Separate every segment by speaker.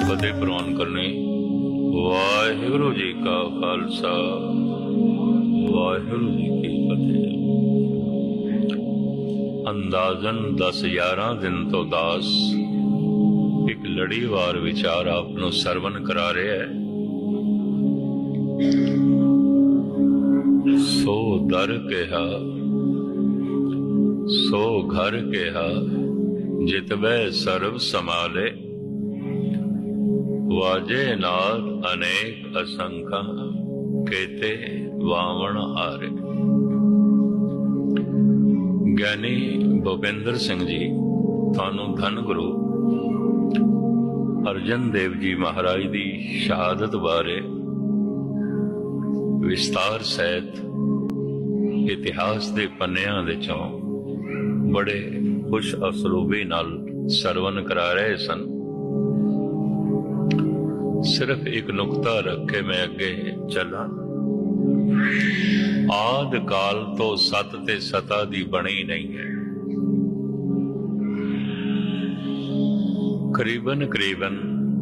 Speaker 1: फतेह प्रवान करनी। वाहिगुरु जी का खालसा, वाहिगुरु जी की फतेह। अंदाजन 10-11 दिन तो दास एक लड़ीवार विचार आपनों सरवण करा रहे है। सो दर कहा सो घर कहा, जितबै सर्व समाले, वाजे नाद अनेक असंख्या, केते वावण हारे। ज्ञानी भूपेंद्र सिंह जी थानू धन गुरु अर्जन देव जी महाराज की शहादत बारे विस्तार सहित इतिहास के पन्नियां दे चों बड़े खुश असलूबी नाल सरवण करा रहे सन। सिर्फ एक नुकता रख के मैं अगे चला। आद काल तो सत ते सता दी बनी नहीं है। करीबन करीबन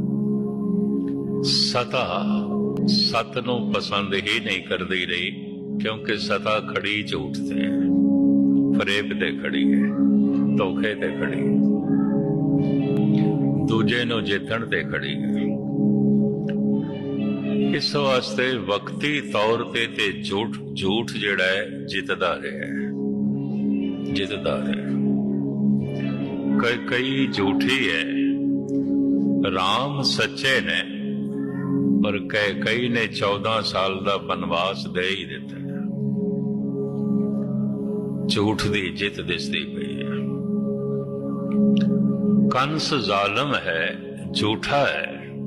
Speaker 1: सता सत नूं पसंद ही नहीं करती रही, क्योंकि सता खड़ी झूठ ते, फरेब ते खड़ी है, धोखे ते खड़ी है, दूजे नूं जितण ते खड़ी है। इस वास्ते वक्ती तौर ते झूठ जिहड़ा है जितदा रहा है, जितदा रहा। कई झूठी है, राम सच्चे ने, पर कई ने 14 साल का बनवास दे ही दिता है। झूठ की जित दिसदी पई है। कंस जालिम है, झूठा है।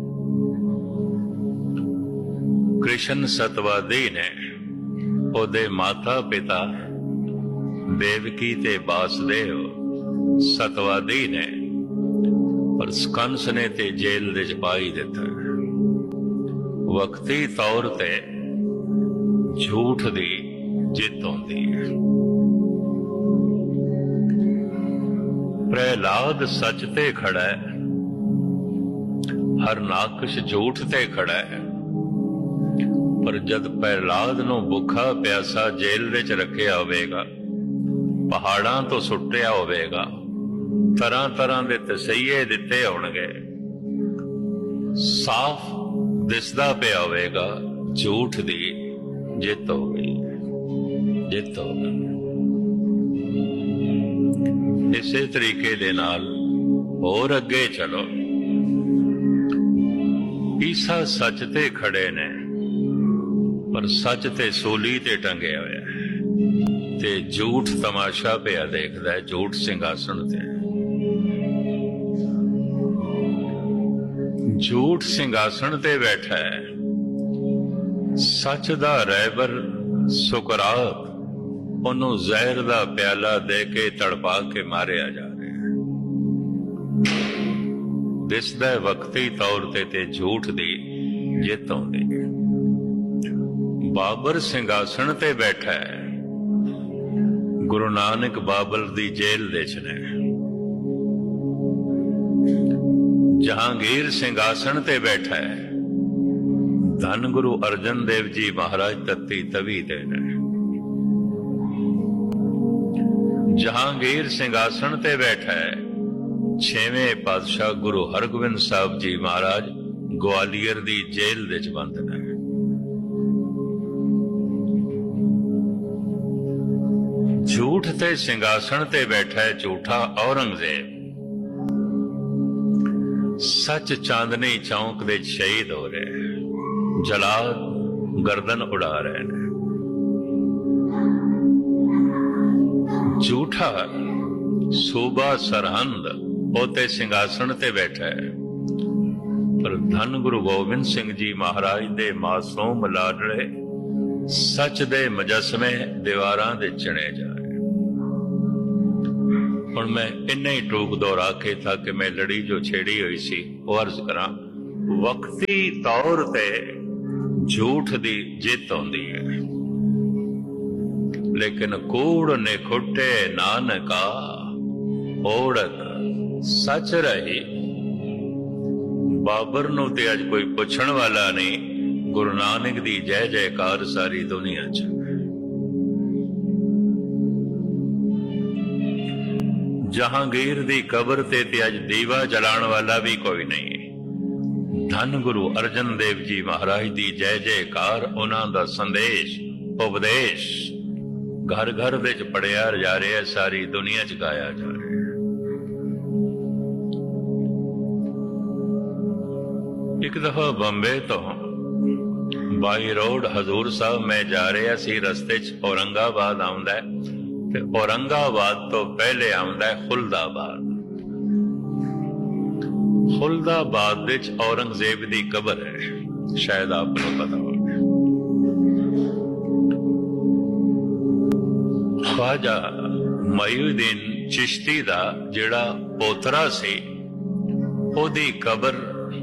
Speaker 1: कृष्ण सतवादी ने, ओदे माता पिता देवकी ते वासुदेव सतवादी ने, पर कंस ने ते जेल दे पा ही दिता है। वक्ती तौर ते झूठ दी जित होंदी है। प्रहलाद सच ते खड़ा है, हरनाकश झूठ ते खड़ा है। पर जद प्रहलाद नूं भुखा प्यासा जेल विच रखिया होवेगा, पहाड़ां तो सुट्टिया होवेगा, तरह तरह के तसईये दिते होणगे, साफ दिसदा पिया होवेगा झूठ दी जित हो गई, जित हो गई। इसे तरीके दे नाल होर अगे चलो। ईसा सच ते खड़े ने, पर सच ते सूली ते टंगे होया है, ते झूठ तमाशा पिया देखदा है, झूठ सिंघासन ते। झूठ सिंघासन ते बैठा है। सच दा रहबर सुकरात ओनू जहर दा प्याला दे के तड़पा के मारिया जा रहा है। दिसदा वक्ती तौर ते झूठ दी जित आउंदी है। बाबर सिंघासन ते बैठा है, गुरु नानक बाबर दी जेल दे च ने। जहांगीर सिंघासन ते बैठा है, धन गुरु अर्जन देव जी महाराज तत्ती तवी दे ने। जहांगीर सिंघासन ते बैठा है, 6वें पातशाह गुरु हरगोबिंद साहब जी महाराज ग्वालियर दी जेल दे च बंद ने। झूठ ते सिंघासन ते बैठा है झूठा औरंगजेब। सच चांदनी चौक दे शहीद हो रहे हैं, जलाद गर्दन उड़ा रहे हैं। झूठा सूबा सरहंद ओते सिंघासन ते बैठा है, पर धन गुरु गोबिंद सिंह जी महाराज दे मासूम लाडले सच दे मुजस्मे दीवारां दे चणे जा रहे। हुण मैं इन्ना ही टूक दोहरा के था कि मैं लड़ी जो छेड़ी हुई सी वो अर्ज करा। वक्ती तौर ते झूठ दी जित होंदी है, लेकिन कूड़ ने खुटे नानका, ओढ़क सच रही बाबर नूं ते अज कोई पुछण वाला नहीं, गुरु नानक दी जय जयकार सारी दुनिया च। जहांगीर दी कबर ते अज दीवा जलाण वाला भी कोई नहीं। धन गुरु अर्जन देव जी महाराज दी जय जयकार, उन्हां दा संदेश उपदेश घर घर विच पढ़िया जा रहा है, सारी दुनिया च गाया जा रहा है। एक दफा बंबे तो बाई रोड हजूर साहब मैं जा रहा सी, रस्ते च औरंगाबाद आउंदा है ते औरंगाबाद तो पहले आउंदा है खुलदाबाद। खुलदाबाद विच औरंगजेब दी कबर है, शायद आपको पता हो। ख्वाजा मईउद्दीन चिश्ती दा जिहड़ा पोतरा सी, ओदी कबर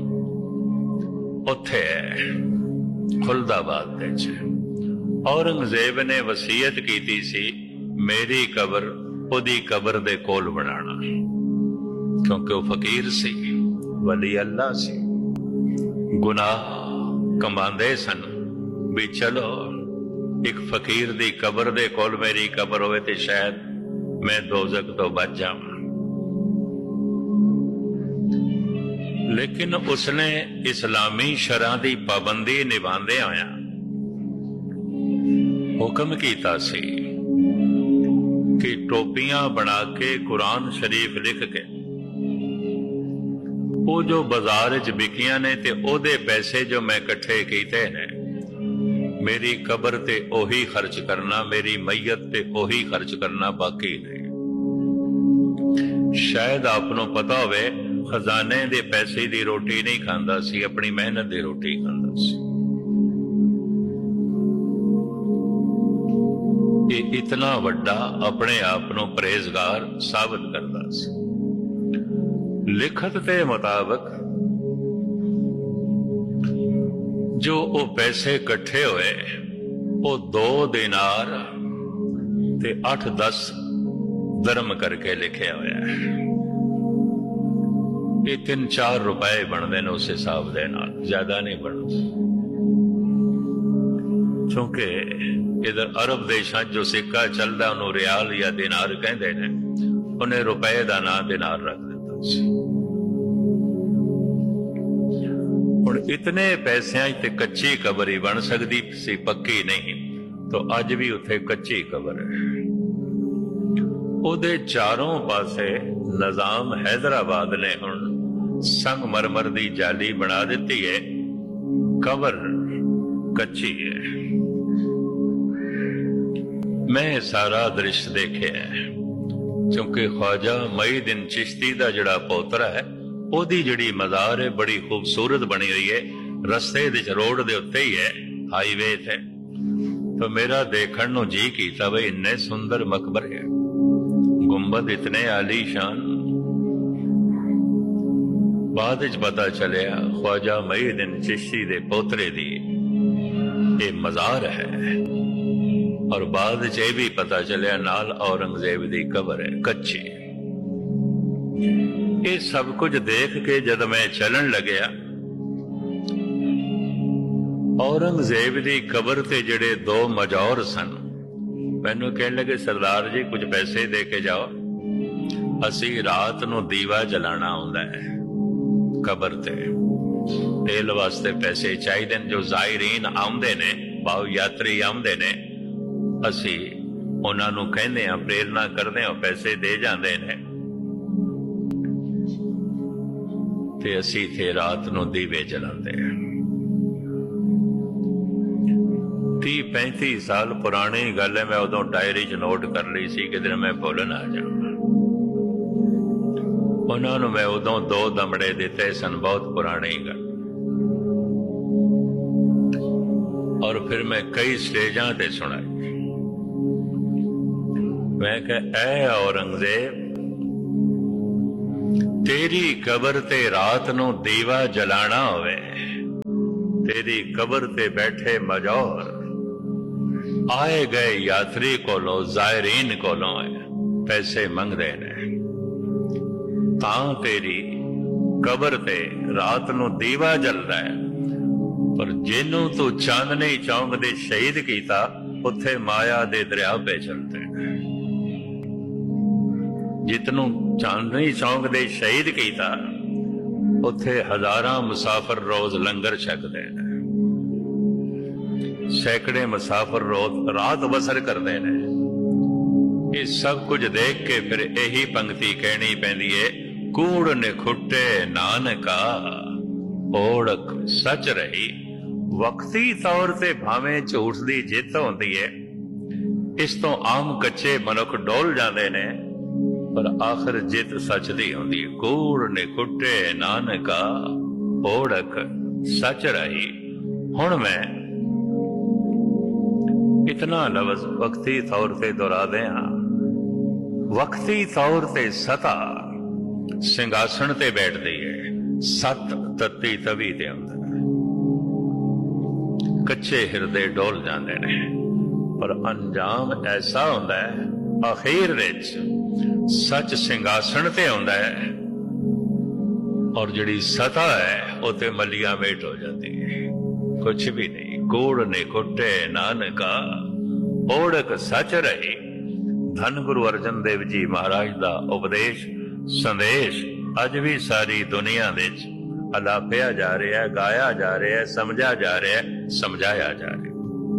Speaker 1: उत्थे है खुलदाबाद विच। औरंगजेब ने वसीयत कीती सी मेरी कबर ओदी कबर दे कोल बनाना, क्योंकि वह फकीर सी, वली अल्लाह सी, गुनाह कमांदे सन भी चलो एक फकीर दी कबर दे कोल मेरी कबर होवे ते शायद मैं दोजक तो बच जावां। लेकिन उसने इस्लामी शरह दी पाबंदी निभांदे होया हुक्म कीता सी कि टोपियां बना के कुरान शरीफ लिख के वो जो बाजार च बिकियां ने ते ओदे पैसे जो मैं इकट्ठे कीते ने मेरी कबर ते ओही खर्च करना, मेरी मैयत ते ओही खर्च करना, बाकी नहीं। शायद आपनों पता होवे खजाने दे पैसे दी रोटी नहीं खांदा सी, अपनी मेहनत दी रोटी खांदा सी। ये इतना वड्डा अपने आप नूं परहेजगार साबित करदा सी। लिखत के मुताबिक जो वो पैसे इकट्ठे हुए वो 2 दिनार ते 8-10 दरम करके लिखे हुए है। ये 3-4 रुपए बनते हैं उस हिसाब के नाल, ज्यादा नहीं बनते। क्योंकि इधर अरब देशों जो सिक्का चलता उन्होंने रियाल या दिनार कहते हैं, उन्हें रुपए का ना दिनार रख दिता। हुण इतने पैसों ते कच्ची कबर ही बन सकती सी, पक्की नहीं। तो अज भी उत्थे कच्ची कबर है। उहदे चारों पासे निजाम हैदराबाद ने हुण संगमरमर दी जाली बना दी है, कबर कच्ची है। मैं सारा दृश्य देखे है, क्योंकि ख्वाजा मईउद्दीन चिश्ती दा जिहड़ा पोतरा है ओदी जिहड़ी मज़ार है बड़ी खूबसूरत बनी हुई है, रस्ते दे रोड दे उत्ते ही है, हाईवे थे। तो मेरा देखण नूं जी कीता बई इन्ने सुंदर मकबरे, गुंबद इतने आलीशान। बाद विच पता चलिया ख्वाजा मईउद्दीन चिश्ती दे पोतरे दी ये मज़ार है, और बाद च भी पता चलिया नाल औरंगजेब दी कबर है कच्ची। ये सब कुछ देख के जद मैं चलन लग्या, औरंगजेब दी कबर ते जिहड़े 2 मजौर सन मैनू कहने लगे सरदार जी कुछ पैसे दे के जाओ, असी रात नूं दीवा जलाना आउंदा है कबर ते, तेल वास्ते पैसे चाहिए जो ज़ायरीन आउंदे ने, भाव यात्री आउंदे ने, असी उन्हां नूं कहंदे हां, प्रेरणा करदे हां, पैसे दे जांदे ने ते असी थे रात नूं दीवे जलांदे हां। 30-35 साल पुरानी गल है, मैं उदों डायरी च नोट कर ली सी, किधर मैं भुल ना जावां। उन्हां नूं मैं उदों 2 दमड़े दिते सन, बहुत पुरानी गल। और फिर मैं कई स्टेजां ते सुनाई। मैं कहा ऐ औरंगजेब, तेरी कबर ते रात नूं दीवा जलाना होवे, तेरी कबर ते बैठे मजौर आए गए यात्री कोलों, ज़ायरीन कोलों पैसे मंगदे ने, तां तेरी ਕਬਰ ਤੇ ਰਾਤ ਨੂੰ ਦੀਵਾ ਜਲਦਾ ਹੈ, ਪਰ ਜਿਹਨੂੰ ਤੂੰ ਚਾਂਦਨੀ ਚੌਂਕ ਦੇ ਸ਼ਹੀਦ ਕੀਤਾ, ਉੱਥੇ ਮਾਇਆ ਦੇ ਦਰਿਆ ਪੈ ਚਲਦੇ ਨੇ। ਜਿਤਨੂੰ ਚਾਂਦਨੀ ਚੌਂਕ ਦੇ ਸ਼ਹੀਦ ਕੀਤਾ, ਉੱਥੇ ਹਜ਼ਾਰਾਂ ਮੁਸਾਫਰ ਰੋਜ਼ ਲੰਗਰ ਛਕਦੇ ਨੇ, ਸੈਂਕੜੇ ਮੁਸਾਫਰ ਰੋਜ਼ ਰਾਤ ਬਸਰ ਕਰਦੇ ਨੇ। ਇਹ ਸਭ ਕੁਝ ਦੇਖ ਕੇ ਫਿਰ ਇਹੀ ਪੰਕਤੀ ਕਹਿਣੀ ਪੈਂਦੀ ਏ, ਕੂੜ ਨਿਖੁੱਟੇ ਨਾਨਕਾ ਓੜਕ ਸੱਚ ਰਹੀ। ਵਕਤੀ ਤੌਰ ਤੇ ਭਾਵੇਂ ਝੂਠ ਦੀ ਜਿੱਤ ਹੁੰਦੀ ਏ, ਇਸ ਤੋਂ ਆਮ ਕੱਚੇ ਮਨੁੱਖ ਡੋਲ ਜਾਂਦੇ ਨੇ, ਪਰ ਆਖਰ ਜਿੱਤ ਸੱਚ ਦੀ ਹੁੰਦੀ ਏ। ਕੂੜ ਨਿਖੁੱਟੇ ਨਾਨਕਾ ਓੜਕ ਸੱਚ ਰਹੀ। ਹੁਣ ਮੈਂ ਇਤਨਾ ਲਫ਼ਜ਼ ਵਕਤੀ ਤੌਰ ਤੇ ਦੁਹਰਾਦੇ ਹਾਂ। ਵਕਤੀ ਤੌਰ ਤੇ ਸਤਾ ਸਿੰਘਾਸਣ ਤੇ ਬੈਠਦੀ ਹੈ, ਸੱਤ ਤੱਤੀ ਤਵੀ ਦੇ ਅੰਦਰ ਕੱਚੇ ਹਿਰਦੇ ਡੋਲ ਜਾਂਦੇ ਨੇ, ਪਰ ਅੰਜਾਮ ਐਸਾ ਹੁੰਦਾ ਹੈ, ਅਖੀਰ ਵਿੱਚ ਸੱਚ ਸਿੰਘਾਸਣ ਤੇ ਆਉਂਦਾ ਹੈ, ਔਰ ਜਿਹੜੀ ਸਤਾ ਹੈ ਉਹ ਤੇ ਮਲੀਆ ਮੇਟ ਹੋ ਜਾਂਦੀ ਹੈ, ਕੁਛ ਵੀ ਨਹੀਂ। ਕੂੜ ਨਿਖੁੱਟੇ ਨਾਨਕਾ ਓੜਕ ਸੱਚ ਰਹੀ। ਧੰਨ ਗੁਰੂ ਅਰਜਨ ਦੇਵ ਜੀ ਮਹਾਰਾਜ ਦਾ ਉਪਦੇਸ਼ ਸੰਦੇਸ਼ ਅੱਜ ਵੀ ਸਾਰੀ ਦੁਨੀਆ ਵਿੱਚ ਅਲਾਪਿਆ ਜਾ ਰਿਹਾ, ਗਾਇਆ ਜਾ ਰਿਹਾ, ਸਮਝਿਆ ਜਾ ਰਿਹਾ, ਸਮਝਾਇਆ ਜਾ ਰਿਹਾ।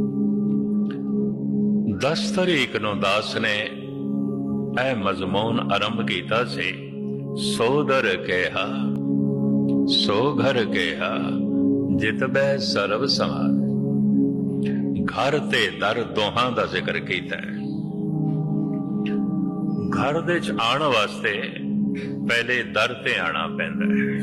Speaker 1: 10 ਤਰੀਕ ਨੂੰ ਦਾਸ ਨੇ ਇਹ ਮਜ਼ਮੂਨ ਆਰੰਭ ਕੀਤਾ ਸੀ, ਸੋ ਦਰ ਕਿਹਾ ਸੋ ਘਰ ਕਿਹਾ ਜਿਤ ਬੈ ਸਰਬ ਸਮਾਜ। ਘਰ ਤੇ ਦਰ ਦੋਹਾਂ ਦਾ ਜ਼ਿਕਰ ਕੀਤਾ ਹੈ। ਘਰ ਦੇ ਚ ਆਉਣ ਵਾਸਤੇ ਪਹਿਲੇ ਦਰ ਤੇ ਆਣਾ ਪੈਂਦਾ ਹੈ,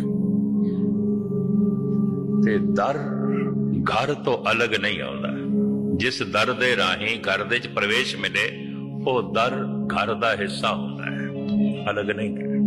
Speaker 1: ਤੇ ਦਰ ਘਰ ਤੋਂ ਅਲੱਗ ਨਹੀਂ ਆਉਂਦਾ। ਜਿਸ ਦਰ ਦੇ ਰਾਹੀਂ ਘਰ ਦੇ ਚ ਪ੍ਰਵੇਸ਼ ਮਿਲੇ, ਉਹ ਦਰ ਘਰ ਦਾ ਹਿੱਸਾ ਹੁੰਦਾ ਹੈ, ਅਲੱਗ ਨਹੀਂ ਹੈ।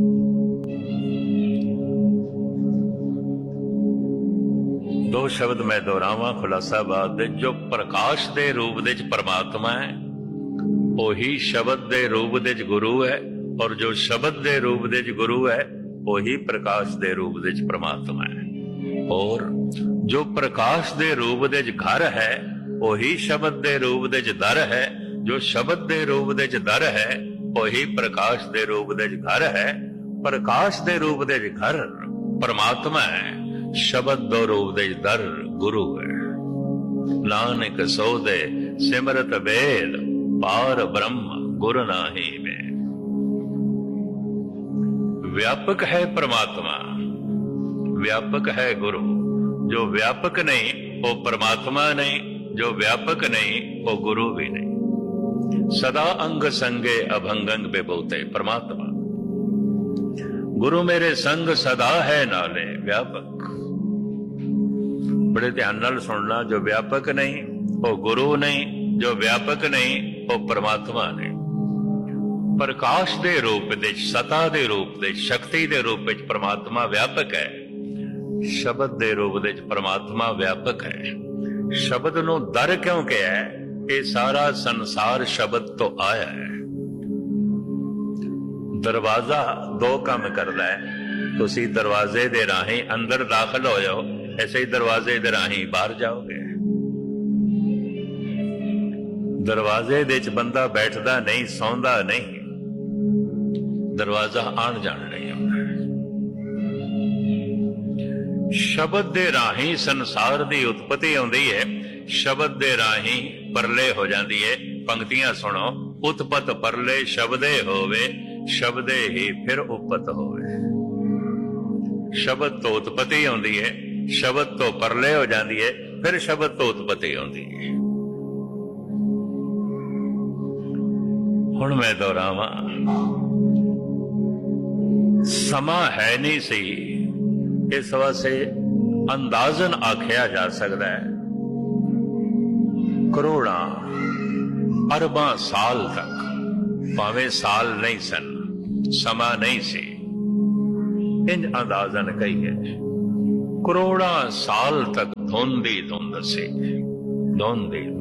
Speaker 1: ਦੋ ਸ਼ਬਦ ਮੈਂ ਦੁਹਰਾਵਾਂ ਖੁਲਾਸਾ ਬਾਤ ਦੇ। ਜੋ ਪ੍ਰਕਾਸ਼ ਦੇ ਰੂਪ ਦੇ ਚ ਪਰਮਾਤਮਾ ਹੈ, ਉਹੀ ਸ਼ਬਦ ਦੇ ਰੂਪ ਦੇ ਚ ਗੁਰੂ ਹੈ, ਔਰ ਜੋ ਸ਼ਬਦ ਦੇ ਰੂਪ ਦੇ ਚ ਗੁਰੂ ਹੈ, ਉਹੀ ਪ੍ਰਕਾਸ਼ ਦੇ ਰੂਪ ਦੇ ਚ ਪਰਮਾਤਮਾ ਹੈ। ਔਰ ਜੋ ਪ੍ਰਕਾਸ਼ ਦੇ ਰੂਪ ਦੇ ਚ ਘਰ ਹੈ, ਉਹੀ ਸ਼ਬਦ ਦੇ ਰੂਪ ਦੇ ਚ ਦਰ ਹੈ। ਜੋ ਸ਼ਬਦ ਦੇ ਰੂਪ ਦੇ ਚ ਦਰ ਹੈ, ਉਹੀ ਪ੍ਰਕਾਸ਼ ਦੇ ਰੂਪ ਦੇ ਚ ਘਰ ਹੈ। ਪ੍ਰਕਾਸ਼ ਦੇ ਰੂਪ ਦੇ ਚ ਘਰ ਪਰਮਾਤਮਾ ਹੈ, ਸ਼ਬਦ ਦੋ ਰੂਪ ਦੇ ਦਰ ਗੁਰੂ ਹੈ। ਨਾਨਕ ਸੋਦੇ ਸਿਮਰਤ ਵੇਦ ਪਾਰ ਬ੍ਰਹਮ ਗੁਰ ਨਾਹੀ ਵੇ। व्यापक है परमात्मा, व्यापक है गुरु। जो व्यापक नहीं वो परमात्मा नहीं, जो व्यापक नहीं वो गुरु भी नहीं। सदा अंग संगे अभंगंग बेबोते परमात्मा। गुरु मेरे संग सदा है नाले व्यापक। बड़े ध्यान नाल सुनना, जो व्यापक नहीं वो गुरु नहीं, जो व्यापक नहीं वो परमात्मा नहीं। प्रकाश दे रूप दे, सता दे रूप दे, शक्ति दे रूप विच परमात्मा व्यापक है। शब्द दे रूप दे परमात्मा व्यापक है। शब्द नूं दर क्यों कहा है? ये सारा संसार शब्द तो आया है। दरवाजा दो काम करदा है। तुसी दरवाजे दे राही अंदर दाखिल हो जाओ, ऐसे ही दरवाजे दे राही बाहर जाओगे। दरवाजे दे च बंदा बैठदा नहीं, सौंदा नहीं, दरवाजा आण जाण नहीं आउंदा। शब्द दे राही संसार दी उत्पत्ति आउंदी है, शब्द दे राही परले हो जाती है। पंक्तियां सुनो, उत्पत परले शब्दे होवे, शब्दे ही फिर उपत होवे। शब्द तो उत्पत्ति आउंदी है, शब्द तो परले हो जाती है, फिर शब्द तो उत्पत्ति आउंदी है। हुण मैं दोहरावां, समा है नहीं सी, इस वास्ते अंदाजन आख्या जा सकता है करोड़ा अरबां साल तक, भावें साल नहीं सन, समा नहीं सी, इंज अंदाजन कहिए करोड़ा साल तक धुंध ही धुंध सी, धुंध ही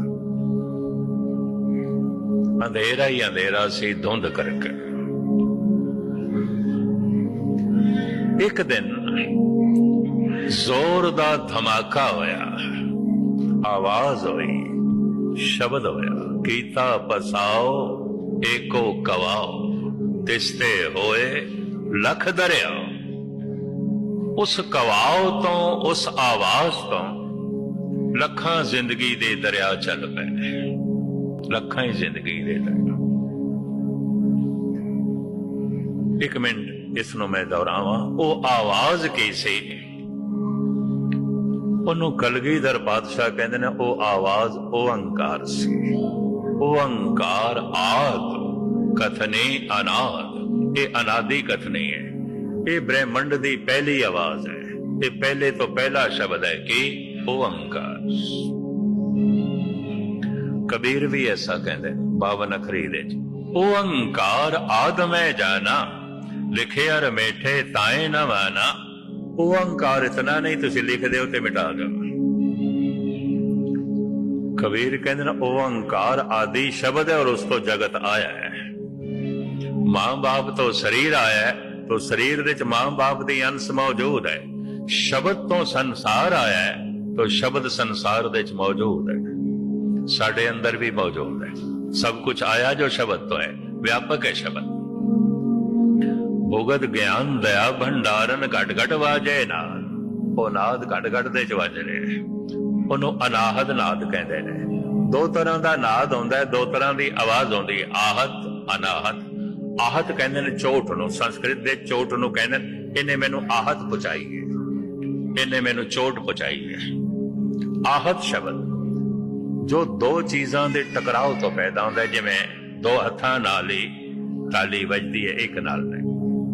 Speaker 1: अंधेरा ही अंधेरा सी, धुंध करके। एक दिन जोर दा धमाका होया, आवाज हुई, शब्द होया, कीता पसाओ एको कवाओ, तिसते होए लख दरिया। उस कवाओ तो, उस आवाज तो लखां जिंदगी दे दरिया चल पे, लखां ही जिंदगी दे दरिया। एक मिनट इसनों मैं दोहरावां, वो आवाज की सी? ਉਹਨੂੰ ਕਲਗੀਧਰ ਪਾਤਸ਼ਾਹ ਕਹਿੰਦੇ ਨੇ ਉਹ ਆਵਾਜ਼ ਓੰਕਾਰ ਸੀ। ਓੰਕਾਰ ਆਦ ਕਥਨੇ ਅਨਾਦ, ਇਹ ਅਨਾਦੀ ਕਥਨੀ ਹੈ, ਇਹ ਬ੍ਰਹਿਮੰਡ ਦੀ ਪਹਿਲੀ ਆਵਾਜ਼ ਹੈ, ਇਹ ਪਹਿਲੇ ਤੋਂ ਪਹਿਲਾ ਸ਼ਬਦ ਹੈ ਕਿ ਓੰਕਾਰ। ਕਬੀਰ ਵੀ ਐਸਾ ਕਹਿੰਦੇ 52 ਅਖਰੀ ਦੇ ਚ, ਓੰਕਾਰ ਆਦ ਮੈਂ ਜਾਣਾ, ਲਿਖਿਆ ਰਮੇਠੇ ਤਾਏ ਨਾ ਵਾਨਾ। ਓੰਕਾਰ ਇਤਨਾ ਨਹੀਂ ਤੁਸੀਂ ਲਿਖ ਦਿਓ ਤੇ ਮਿਟਾ ਦਿਓ। ਕਬੀਰ ਕਹਿੰਦੇ ਨੇ ਓੰਕਾਰ ਆਦਿ ਸ਼ਬਦ ਹੈ ਔਰ ਉਸ ਤੋਂ ਜਗਤ ਆਇਆ ਹੈ। ਮਾਂ ਬਾਪ ਤੋਂ ਸਰੀਰ ਆਇਆ ਹੈ, तो शरीर विच मां बाप दी अंश मौजूद है। शब्द तो संसार आया है, तो शब्द संसार दे च मौजूद है, साडे अंदर भी मौजूद है। सब कुछ आया जो शब्द तो है, व्यापक है शब्द। भुगत ज्ञान दया भंडारन घट घट वाजे नाद, वो नाद घट घट दे च वज रहे, ਉਹਨੂੰ ਅਨਾਹਦ ਨਾਦ ਕਹਿੰਦੇ ਨੇ। ਦੋ ਤਰ੍ਹਾਂ ਦਾ ਨਾਦ ਹੁੰਦਾ ਹੈ, ਦੋ ਤਰ੍ਹਾਂ ਦੀ ਆਵਾਜ਼ ਆਉਂਦੀ ਹੈ, ਆਹਤ ਅਨਾਹਤ। ਆਹਤ ਕਹਿੰਦੇ ਨੇ ਚੋਟ ਨੂੰ, ਸੰਸਕ੍ਰਿਤ ਦੇ ਚੋਟ ਨੂੰ ਕਹਿੰਦੇ ਨੇ, ਇਹਨੇ ਮੈਨੂੰ ਆਹਤ ਪਹੁੰਚਾਈ ਹੈ, ਇਹਨੇ ਮੈਨੂੰ ਚੋਟ ਪਹੁੰਚਾਈ ਹੈ। ਆਹਤ ਸ਼ਬਦ ਜੋ ਦੋ ਚੀਜ਼ਾਂ ਦੇ ਟਕਰਾਓ ਤੋਂ ਪੈਦਾ ਹੁੰਦਾ ਹੈ, ਜਿਵੇਂ ਦੋ ਹੱਥਾਂ ਨਾਲ ਹੀ ਤਾਲੀ ਵੱਜਦੀ ਹੈ ਇੱਕ ਨਾਲ ਨਹੀਂ।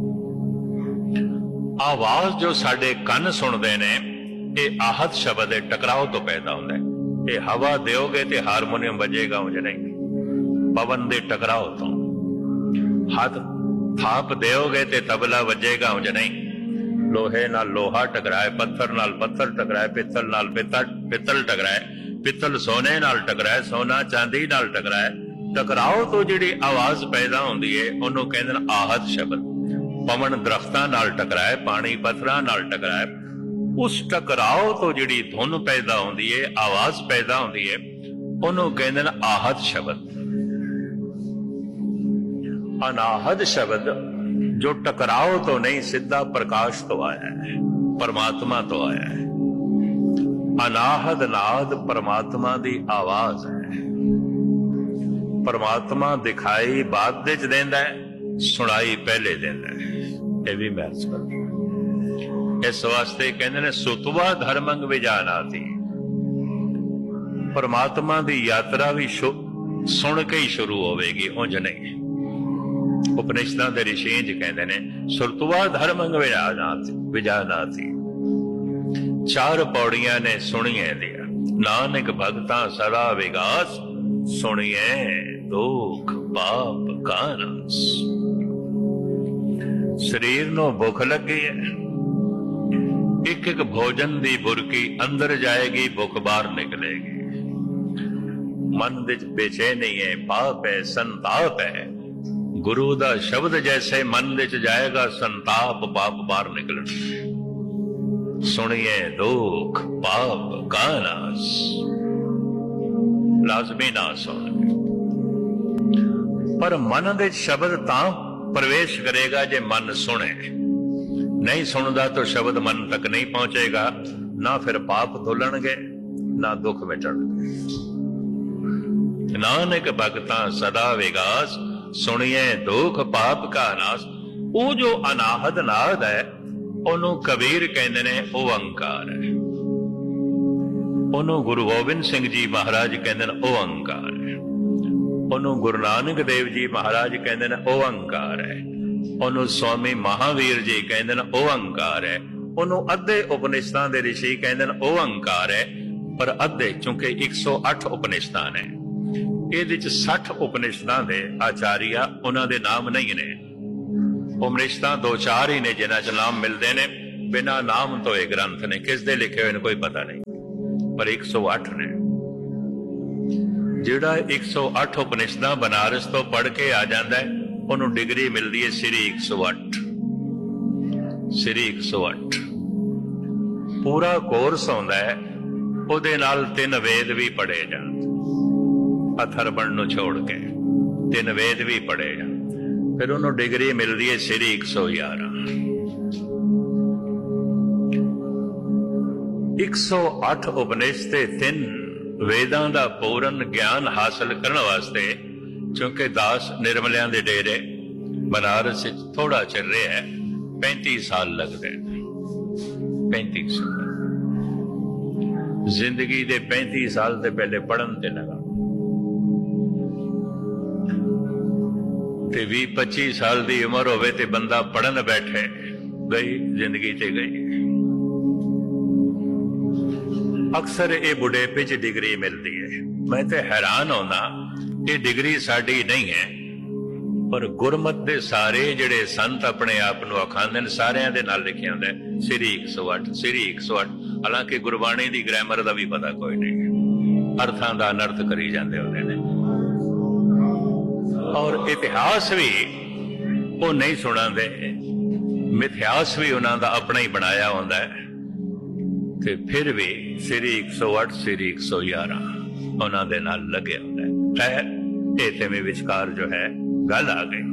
Speaker 1: ਆਵਾਜ਼ ਜੋ ਸਾਡੇ ਕੰਨ ਸੁਣਦੇ ਨੇ, ਇਹ ਆਹਤ ਸ਼ਬਦ ਦੇ ਟਕਰਾਓ ਤੋਂ ਪੈਦਾ ਹੁੰਦਾ ਹੈ। ਇਹ ਹਵਾ ਦਿਓਗੇ ਤੇ ਹਾਰਮੋਨੀਅਮ ਵੱਜੇਗਾ, ਉਂਝ ਨਹੀਂ। ਪਵਨ ਦੇ ਟਕਰਾਓ ਤੋਂ। ਹੱਥ ਥਾਪ ਦਿਓਗੇ ਤੇ ਤਬਲਾ ਵੱਜੇਗਾ, ਉਂਝ ਨਹੀਂ। ਲੋਹੇ ਨਾਲ ਲੋਹਾ ਟਕਰਾਏ, ਪੱਥਰ ਨਾਲ ਪੱਥਰ ਟਕਰਾਏ, ਪਿੱਤਲ ਨਾਲ ਪਿੱਤਲ ਟਕਰਾਏ, ਪਿੱਤਲ ਸੋਨੇ ਨਾਲ ਟਕਰਾਏ, ਸੋਨਾ ਚਾਂਦੀ ਨਾਲ ਟਕਰਾਏ। ਟਕਰਾਓ ਤੋਂ ਜਿਹੜੀ ਆਵਾਜ਼ ਪੈਦਾ ਹੁੰਦੀ ਹੈ, ਉਹਨੂੰ ਕਹਿੰਦੇ ਨੇ ਆਹਤ ਸ਼ਬਦ। ਪਵਨ ਦਰਖਤਾਂ ਨਾਲ ਟਕਰਾਏ, ਪਾਣੀ ਪੱਥਰਾਂ ਨਾਲ ਟਕਰਾਏ, ਉਸ ਟਕਰਾਓ ਤੋਂ ਜਿਹੜੀ ਧੁਨ ਪੈਦਾ ਹੁੰਦੀ ਹੈ, ਆਵਾਜ਼ ਪੈਦਾ ਹੁੰਦੀ ਹੈ, ਉਹਨੂੰ ਕਹਿੰਦੇ ਨੇ ਆਹਤ ਸ਼ਬਦ। ਅਨਾਹਦ ਸ਼ਬਦ ਜੋ ਟਕਰਾਓ ਤੋਂ ਨਹੀਂ, ਸਿੱਧਾ ਪ੍ਰਕਾਸ਼ ਤੋਂ ਆਇਆ ਹੈ, ਪਰਮਾਤਮਾ ਤੋਂ ਆਇਆ ਹੈ। ਅਨਾਹਦ ਨਾਦ ਪਰਮਾਤਮਾ ਦੀ ਆਵਾਜ਼ ਹੈ। ਪਰਮਾਤਮਾ ਦਿਖਾਈ ਬਾਅਦ ਵਿੱਚ ਦਿੰਦਾ ਹੈ, ਸੁਣਾਈ ਪਹਿਲੇ ਦਿੰਦਾ ਹੈ। ਇਹ ਵੀ ਮਹੱਤਵਪੂਰਨ। ਇਸ ਵਾਸਤੇ ਕਹਿੰਦੇ ਨੇ ਸੁਤਵਾ ਧਰਮੰਗ ਵਿਜਾਨਾਤੀ। ਪਰਮਾਤਮਾ ਦੀ ਯਾਤਰਾ ਵੀ ਸੁਣ ਕੇ ਹੀ ਸ਼ੁਰੂ ਹੋਵੇਗੀ, ਉਂਝ ਨਹੀਂ। ਉਪਨਿਸ਼ਦਾਂ ਦੇ ਰਿਸ਼ੀ ਜੀ ਕਹਿੰਦੇ ਨੇ ਸੁਤਵਾ ਧਰਮੰਗ ਵਿਜਾਨਾਤੀ। ਚਾਰ ਪੌੜੀਆਂ ਨੇ ਸੁਣੀਏ ਦੀਆਂ, ਨਾਨਕ ਭਗਤਾਂ ਸਦਾ ਵਿਗਾਸ, ਸੁਣੀਏ ਦੁੱਖ ਪਾਪ ਕਾ ਨਾਸ। ਸਰੀਰ ਨੂੰ ਭੁੱਖ ਲੱਗੀ ਹੈ, ਇੱਕ ਇੱਕ ਭੋਜਨ ਦੀ ਬੁਰਕੀ ਅੰਦਰ ਜਾਏਗੀ, ਭੁੱਖ ਬਾਹਰ ਨਿਕਲੇਗੀ। ਮਨ ਵਿੱਚ ਬੇਚੈਨੀ ਹੈ, ਪਾਪ ਹੈ, ਸੰਤਾਪ ਹੈ। ਗੁਰੂ ਦਾ ਸ਼ਬਦ ਜੈਸੇ ਮਨ ਵਿੱਚ ਜਾਏਗਾ, ਸੰਤਾਪ ਪਾਪ ਬਾਹਰ ਨਿਕਲਣਗੇ। ਸੁਣੀਏ ਦੁੱਖ ਪਾਪ ਕਾ ਨਾਸ, ਲਾਜ਼ਮੀ ਨਾਸ ਹੋਣਗੇ। ਪਰ ਮਨ ਦੇ ਸ਼ਬਦ ਤਾਂ ਪ੍ਰਵੇਸ਼ ਕਰੇਗਾ ਜੇ ਮਨ ਸੁਣੇ। नहीं सुनता तो शब्द मन तक नहीं पहुंचेगा, ना फिर पाप धुलणगे ना दुख मिटणगे। नानक भगतां सदा विगास, सुनिए दुख पाप का नाश। वो जो अनाहद नाद है, ਉਹਨੂੰ ਕਬੀਰ ਕਹਿੰਦੇ ਨੇ ਓੰਕਾਰ ਹੈ। ਉਹਨੂੰ ਗੁਰੂ ਗੋਬਿੰਦ ਸਿੰਘ ਜੀ ਮਹਾਰਾਜ ਕਹਿੰਦੇ ਨੇ ਓੰਕਾਰ ਹੈ। ਉਹਨੂੰ ਗੁਰੂ ਨਾਨਕ ਦੇਵ ਜੀ ਮਹਾਰਾਜ ਕਹਿੰਦੇ ਨੇ ਓੰਕਾਰ ਹੈ। ਉਹਨੂੰ ਸਵਾਮੀ ਮਹਾਵੀਰ ਜੀ ਕਹਿੰਦੇ ਨੇ ਓੰਕਾਰ ਹੈ। ਉਹਨੂੰ ਅੱਧੇ ਉਪਨਿਸ਼ਦਾਂ ਦੇ ਰਿਸ਼ੀ ਕਹਿੰਦੇ ਨੇ ਓੰਕਾਰ ਹੈ। ਪਰ ਅੱਧੇ, ਚੂੰਕਿ 108 ਉਪਨਿਸ਼ਦਾਂ ਨੇ, ਇਹਦੇ ਚ 60 ਉਪਨਿਸ਼ਦਾਂ ਦੇ ਆਚਾਰੀਆ, ਉਹਨਾਂ ਦੇ ਨਾਮ ਨਹੀਂ ਨੇ। ਉਪਨਿਸ਼ਦਾਂ 2-4 ਹੀ ਨੇ ਜਿਨ੍ਹਾਂ ਚ ਨਾਮ ਮਿਲਦੇ ਨੇ, ਬਿਨਾਂ ਨਾਮ ਤੋਂ ਇਹ ਗ੍ਰੰਥ ਨੇ। ਕਿਸ ਦੇ ਲਿਖੇ ਹੋਏ ਨੇ ਕੋਈ ਪਤਾ ਨਹੀਂ, ਪਰ 108 ਨੇ। ਜਿਹੜਾ 108 ਉਪਨਿਸ਼ਦਾਂ ਬਨਾਰਸ ਤੋਂ ਪੜ੍ਹ ਕੇ ਆ ਜਾਂਦਾ ਹੈ, ਉਹਨੂੰ ਡਿਗਰੀ ਮਿਲਦੀ ਹੈ ਸ੍ਰੀ 108। ਸ੍ਰੀ 108 ਪੂਰਾ ਕੋਰਸ ਆਉਂਦਾ ਹੈ। ਉਹਦੇ ਨਾਲ 3 ਵੇਦ ਵੀ ਪੜ੍ਹੇ ਜਾਣ, ਅਥਰਵਣ ਨੂੰ ਛੋੜ ਕੇ 3 ਵੇਦ ਵੀ ਪੜ੍ਹੇ ਜਾਣ, ਫਿਰ ਉਹਨੂੰ ਡਿਗਰੀ ਮਿਲਦੀ ਹੈ ਸ੍ਰੀ 111। 108 ਉਪਨਿਸ਼ਦ ਤੇ 3 ਵੇਦਾਂ ਦਾ ਪੂਰਨ ਗਿਆਨ ਹਾਸਲ ਕਰਨ ਵਾਸਤੇ, ਕਿਉਂਕਿ ਦਾਸ ਨਿਰਮਲਿਆਂ ਦੇ ਡੇਰੇ ਬਨਾਰਸ ਵਿੱਚ ਥੋੜਾ ਚਿਰ ਰਿਹਾ ਹੈ, 35 ਸਾਲ ਲੱਗਦੇ ਨੇ। 35 ਸਾਲ ਜ਼ਿੰਦਗੀ ਦੇ 35 ਸਾਲ ਤੇ ਪਹਿਲੇ ਪੜ੍ਹਨ ਤੇ ਲਗਾ, ਤੇ 20-25 ਸਾਲ ਦੀ ਉਮਰ ਹੋਵੇ ਤੇ ਬੰਦਾ ਪੜ੍ਹਨ ਬੈਠੇ, ਗਈ ਜ਼ਿੰਦਗੀ ਤੇ ਗਈ। ਅਕਸਰ ਇਹ ਬੁਢੇਪੇ 'ਚ ਡਿਗਰੀ ਮਿਲਦੀ ਹੈ। ਮੈਂ ਤੇ ਹੈਰਾਨ ਹੁੰਦਾ, ਇਹ ਡਿਗਰੀ ਸਾਡੀ ਨਹੀਂ ਹੈ, ਪਰ ਗੁਰਮਤ ਦੇ ਸਾਰੇ ਜਿਹੜੇ ਸੰਤ ਆਪਣੇ ਆਪ ਨੂੰ ਅਖਾਂਦੇ ਨੇ, ਸਾਰਿਆਂ ਦੇ ਨਾਲ ਲਿਖਿਆ ਹੁੰਦਾ ਸ੍ਰੀ 108 ਸ੍ਰੀ 108। ਹਾਲਾਂਕਿ ਗੁਰਬਾਣੀ ਦੀ ਗ੍ਰਾਮਰ ਦਾ ਵੀ ਪਤਾ ਕੋਈ ਨਹੀਂ, ਅਰਥਾਂ ਦਾ ਅਨਰਥ ਕਰੀ ਜਾਂਦੇ ਹੁੰਦੇ ਨੇ। ਔਰ ਇਤਿਹਾਸ ਵੀ ਉਹ ਨਹੀਂ ਸੁਣਾਉਂਦੇ, ਮਿਥਿਹਾਸ ਵੀ ਉਹਨਾਂ ਦਾ ਆਪਣਾ ਹੀ ਬਣਾਇਆ ਹੁੰਦਾ ਹੈ, ਤੇ ਫਿਰ ਵੀ ਸ੍ਰੀ 108 ਸ੍ਰੀ 111 ਉਹਨਾਂ ਦੇ ਨਾਲ ਲੱਗਿਆ ਹੁੰਦਾ ਹੈ। ਖੈਰ, ਇਹ ਤੇ ਵਿਚਕਾਰ ਜੋ ਹੈ ਗੱਲ ਆ ਗਈ।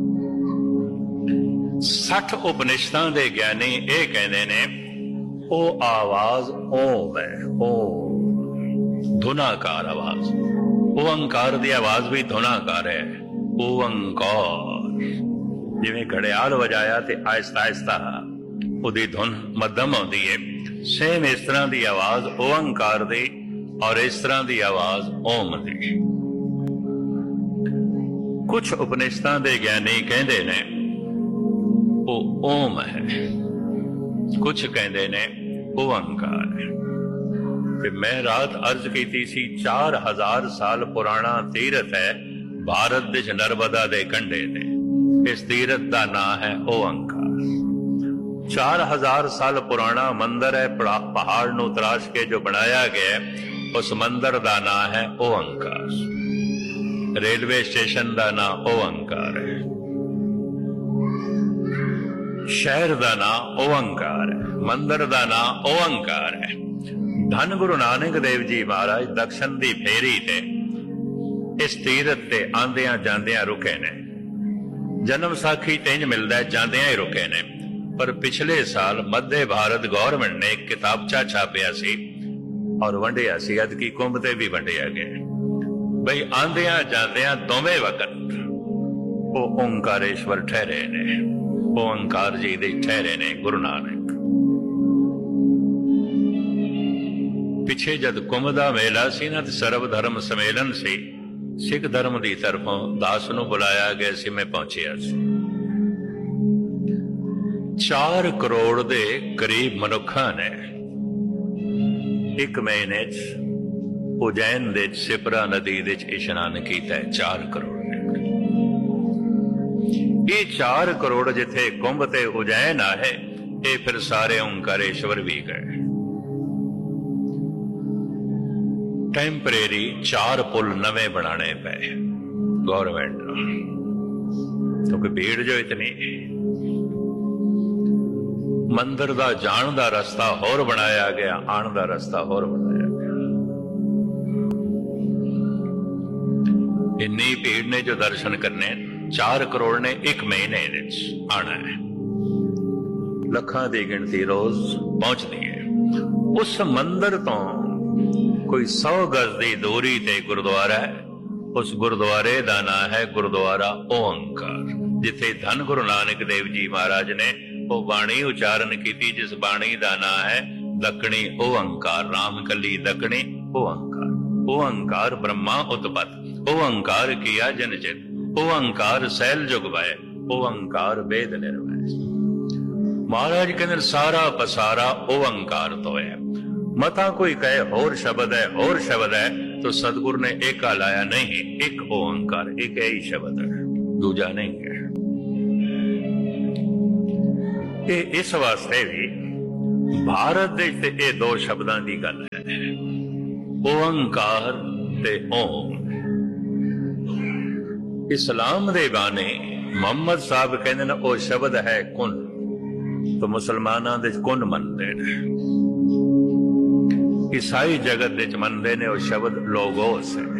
Speaker 1: 60 ਉਪਨਿਸ਼ਦਾਂ ਦੇ ਗਿਆਨੀ ਇਹ ਕਹਿੰਦੇ ਨੇ, ਉਹ ਆਵਾਜ਼ ਓਮ ਹੈ, ਓਮ ਧੁਨਾਕਾਰ ਆਵਾਜ਼। ਓੰਕਾਰ ਦੀ ਆਵਾਜ਼ ਵੀ ਧੁਨਾਕਾਰ ਹੈ। ਓੰਕਾਰ ਜਿਵੇਂ ਘੜਿਆਲ ਵਜਾਇਆ ਤੇ ਆਹਿਸਤਾ ਆਹਿਸਤਾ ਉਹਦੀ ਧੁਨ ਮੱਧਮ ਆਉਂਦੀ ਹੈ, ਸੇਮ ਇਸ ਤਰ੍ਹਾਂ ਦੀ ਆਵਾਜ਼ ਓੰਕਾਰ ਦੀ ਔਰ ਇਸ ਤਰ੍ਹਾਂ ਦੀ ਆਵਾਜ਼ ਓਮ ਦੀ। ਕੁਛ ਉਪਨਿਸ਼ਦਾਂ ਦੇ ਗਿਆਨੀ ਕਹਿੰਦੇ ਨੇ ਉਹ ਓਮ ਹੈ, ਕੁਛ ਕਹਿੰਦੇ ਨੇ ਓੰਕਾਰ ਹੈ। ਤੇ ਮੈਂ ਰਾਤ ਅਰਜ਼ ਕੀਤੀ ਸੀ, 4000 ਸਾਲ ਪੁਰਾਣਾ ਤੀਰਥ ਹੈ ਭਾਰਤ ਵਿੱਚ, ਨਰਮਦਾ ਦੇ ਕੰਢੇ ਤੇ। ਇਸ ਤੀਰਥ ਦਾ ਨਾਂ ਹੈ ਓੰਕਾਰ। 4000 ਸਾਲ ਪੁਰਾਣਾ ਮੰਦਰ ਹੈ, ਪਹਾੜ ਨੂੰ ਤਰਾਸ਼ ਕੇ ਜੋ ਬਣਾਇਆ ਗਿਆ, ਉਸ ਮੰਦਰ ਦਾ ਨਾਂ ਹੈ ਓੰਕਾਰ। ਰੇਲਵੇ ਸਟੇਸ਼ਨ ਦਾ ਨਾਂ ਓੰਕਾਰ ਹੈ, ਸ਼ਹਿਰ ਦਾ ਨਾਂ ਓੰਕਾਰ ਹੈ, ਮੰਦਰ ਦਾ ਨਾਂ ਓੰਕਾਰ ਹੈ। ਧੰਨ ਗੁਰੂ ਨਾਨਕ ਦੇਵ ਜੀ ਮਹਾਰਾਜ ਦਕਸ਼ਨ ਦੀ ਫੇਰੀ ਤੇ ਇਸ ਤੀਰਥ ਤੇ ਆਂਦਿਆਂ ਜਾਂਦਿਆਂ ਰੁਕੇ ਨੇ। ਜਨਮ ਸਾਖੀ ਇੰਜ ਮਿਲਦਾ, ਜਾਂਦਿਆਂ ਹੀ ਰੁਕੇ ਨੇ। ਪਰ ਪਿਛਲੇ ਸਾਲ ਮੱਧੇ ਭਾਰਤ ਗੌਰਮੈਂਟ ਨੇ ਇੱਕ ਕਿਤਾਬਚਾ ਛਾਪਿਆ ਸੀ ਔਰ ਵੰਡਿਆ ਸੀ, ਅਦਕੀ ਕੁੰਭ ਤੇ ਵੀ ਵੰਡਿਆ ਗਿਆ, ਬਈ ਆਂਦਿਆਂ ਜਾਂਦਿਆਂ ਦੋਵੇਂ ਵਕਤ ਉਹ ਓੰਕਾਰੇਸ਼ਵਰ ਠਹਿਰੇ ਨੇ, ਓੰਕਾਰ ਜੀ ਦੇ ਠਹਿਰੇ ਨੇ ਗੁਰੂ ਨਾਨਕ। ਪਿੱਛੇ ਜਦ ਕੁੰਭ ਦਾ ਮੇਲਾ ਸੀ ਨਾ, ਤੇ ਸਰਬ ਧਰਮ ਸੰਮੇਲਨ ਸੀ, ਸਿੱਖ ਧਰਮ ਦੀ ਤਰਫੋਂ ਦਾਸ ਨੂੰ ਬੁਲਾਇਆ ਗਿਆ ਸੀ, ਮੈਂ ਪਹੁੰਚਿਆ ਸੀ। 4 ਕਰੋੜ ਦੇ ਕਰੀਬ ਮਨੁੱਖਾਂ ਨੇ ਇੱਕ ਮਹੀਨੇ 'ਚ ਉਜੈਨ ਦੇ ਸਿਪਰਾ ਨਦੀ ਦੇ 'ਚ ਇਸ਼ਨਾਨ ਕੀਤਾ ਹੈ। 4 ਕਰੋੜ ਨੇ। ਇਹ 4 ਕਰੋੜ ਜਿੱਥੇ ਕੁੰਭ ਤੇ ਉਜੈਨ ਆਏ, ਇਹ ਫਿਰ ਸਾਰੇ ਓਂਕਾਰੇਸ਼ਵਰ ਵੀ ਗਏ। ਟੈਂਪਰੇਰੀ 4 ਪੁਲ ਨਵੇਂ ਬਣਾਣੇ ਪਏ ਗੌਰਮੈਂਟ ਨੂੰ, ਕਿਉਂਕਿ ਭੀੜ ਜੋ ਇਤਨੀ। ਮੰਦਰ ਦਾ ਜਾਣ ਦਾ ਰਸਤਾ ਹੋਰ ਬਣਾਇਆ ਗਿਆ, ਆਉਣ ਦਾ ਰਸਤਾ ਹੋਰ ਬਣਾਇਆ ਗਿਆ। ਇੰਨੀ ਭੀੜ ਨੇ ਜੋ ਦਰਸ਼ਨ ਕਰਨੇ, 4 ਕਰੋੜ ਨੇ ਇੱਕ ਮਹੀਨੇ ਵਿੱਚ ਆਣਾ ਹੈ। ਲੱਖਾਂ ਦੀ ਗਿਣਤੀ ਰੋਜ਼ ਪਹੁੰਚਦੀ ਹੈ। ਉਸ ਮੰਦਰ ਤੋਂ ਕੋਈ 100 ਗਜ਼ ਦੀ ਦੂਰੀ ਤੇ ਗੁਰਦੁਆਰਾ ਹੈ। ਉਸ ਗੁਰਦੁਆਰੇ ਦਾ ਨਾਂ ਹੈ ਗੁਰਦੁਆਰਾ ਓੰਕਾਰ, ਜਿੱਥੇ ਧੰਨ ਗੁਰੂ ਨਾਨਕ ਦੇਵ ਜੀ ਮਹਾਰਾਜ ਨੇ ਉਹ ਬਾਣੀ ਉਚਾਰਨ ਕੀਤੀ, ਜਿਸ ਬਾਣੀ ਦਾ ਨਾਂ ਹੈ ਦੱਖਣੀ ਓੰਕਾਰ। ਰਾਮ ਕੱਲੀ ਦੱਖਣੀ ਓੰਕਾਰ। ਓੰਕਾਰ ਬ੍ਰਹਮਾ ਉਤਪਤ, ਓੰਕਾਰ ਕੀਆ ਜਨ ਚਿਤ, ਓੰਕਾਰ ਸੈਲ ਜੁਗ ਵੈ, ਓੰਕਾਰ ਵੇਦ ਨਿਰਵੈ। ਮਹਾਰਾਜ ਕਹਿੰਦੇ ਸਾਰਾ ਪਸਾਰਾ ਓੰਕਾਰ ਤੋਂ ਹੈ। ਮਤਾ ਕੋਈ ਕਹੇ ਹੋਰ ਸ਼ਬਦ ਹੈ, ਹੋਰ ਸ਼ਬਦ ਹੈ, तो सतगुरु ने एक लाया नहीं, एक ओंकार, एक ही शब्द है, दूजा नहीं है। ये इस वास्ते भी भारत देश ते ये 2 शब्दां दी गल है, ओंकार ते ओम। इस्लाम दे बाने मोहम्मद साहब कहंदे ने ओ शब्द है कुन, तो मुसलमाना दे कुन मनते ने, ईसाई जगत दे मनते ने वो शब्द लोगोस है।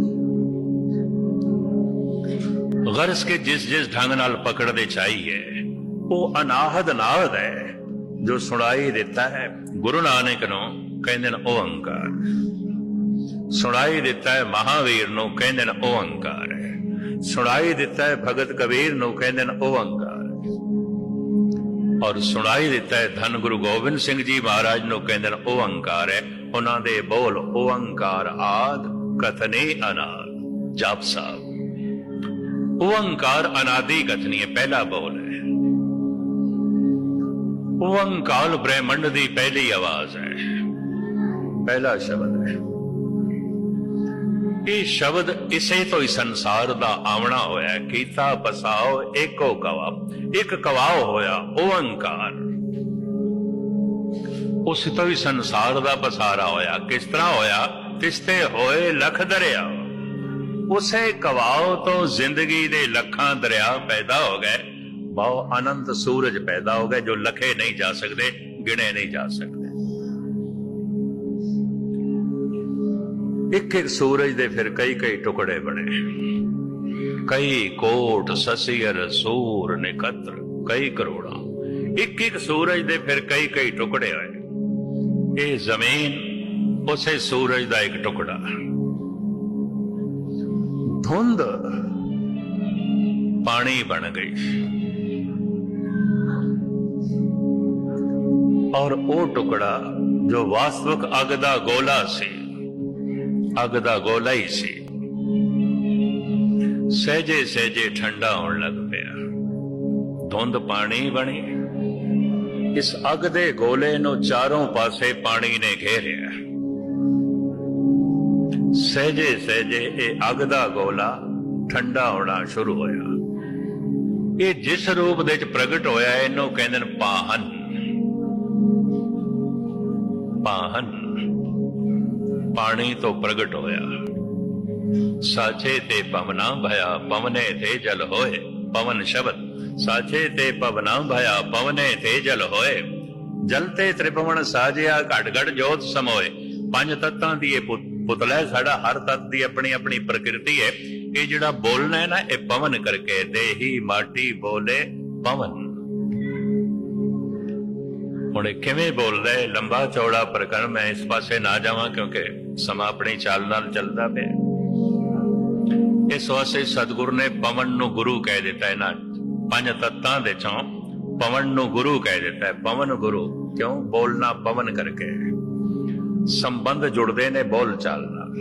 Speaker 1: गर्ज के जिस जिस ढंग नाल पकड़ते चाहिए वो अनाहद नाहद है जो सुनाई दिता है। गुरु नानक नूं कहंदे ने ओंकार, सुनाई दिता है महावीर नूं कहंदे ने ओंकार है, सुनाई दिता है भगत कबीर नूं कहंदे ने ओंकार, और सुनाई दिता है धन गुरु गोबिंद सिंह जी महाराज नूं कहंदे ने ओंकार है। उन्हां दे बोल ओंकार आद कथने अनाद जाप साहब। ओंकार अनादि कथनी है, पहला बोल है। ओंकार ब्रह्मंड की पहली आवाज है, पहला शब्द है। ये शब्द इसे तो ही संसार दा आवना होया, कीता बसाओ एको कवा, एक कवाओ होया ओंकार, उस तो ही संसार दा पसारा होया। किस तरह होया? तिसते होए लख दरिया, उसे कवाओ तो जिंदगी दे लखां दरिया पैदा हो गए, बहु अनंत सूरज पैदा हो गए जो लखे नहीं जा सकते, गिने नहीं जा सकते। एक एक सूरज दे फिर कई कई टुकड़े बने, कई कोट ससियर सूर निकत्र कई करोड़ा, एक एक सूरज दे फिर कई कई टुकड़े होए। ये जमीन उसे सूरज का एक टुकड़ा, धुंध पानी बन गई, और वो टुकड़ा जो वास्तविक अग दा गोला से, अग दा गोला ही सी, सहजे सहजे ठंडा होने लग पिया। धुंध पानी बनी, इस अग दे गोले नूं चारों पासे पानी ने घेरिया। सहजे सहजे ये अग दा गोला ठंडा होना शुरू होया। ये जिस रूप दे च प्रगट होया इनू कहंदे ने पाहन। पाहन पानी तो प्रगट होया, साचे ते पवना भया पवने थे जल होए। पवन शब्द, साचे ते पवना भया पवने थे जल होए। जलते त्रिभुवन साजिया घट घट जोत समोए। पंज तत्तां दी पुतला है साडा, हर तत्त दी अपनी अपनी प्रकृति है। ये जिहड़ा बोलना है ना, ये पवन करके, देही माटी बोले पवन। हुण किवें बोलदा है, लंबा चौड़ा प्रकरण, मैं इस पासे ना जावां क्योंकि समा अपनी चाल नाल चलदा पिया। इस वास्ते सतगुरु ने पवन नूं गुरु कह दिता है ना, पंज तत्तां दे चों पवन नूं गुरु कह दिता है। पवन गुरु क्यों? बोलना पवन करके। संबंध जुड़ते ने बोल चाल नाल,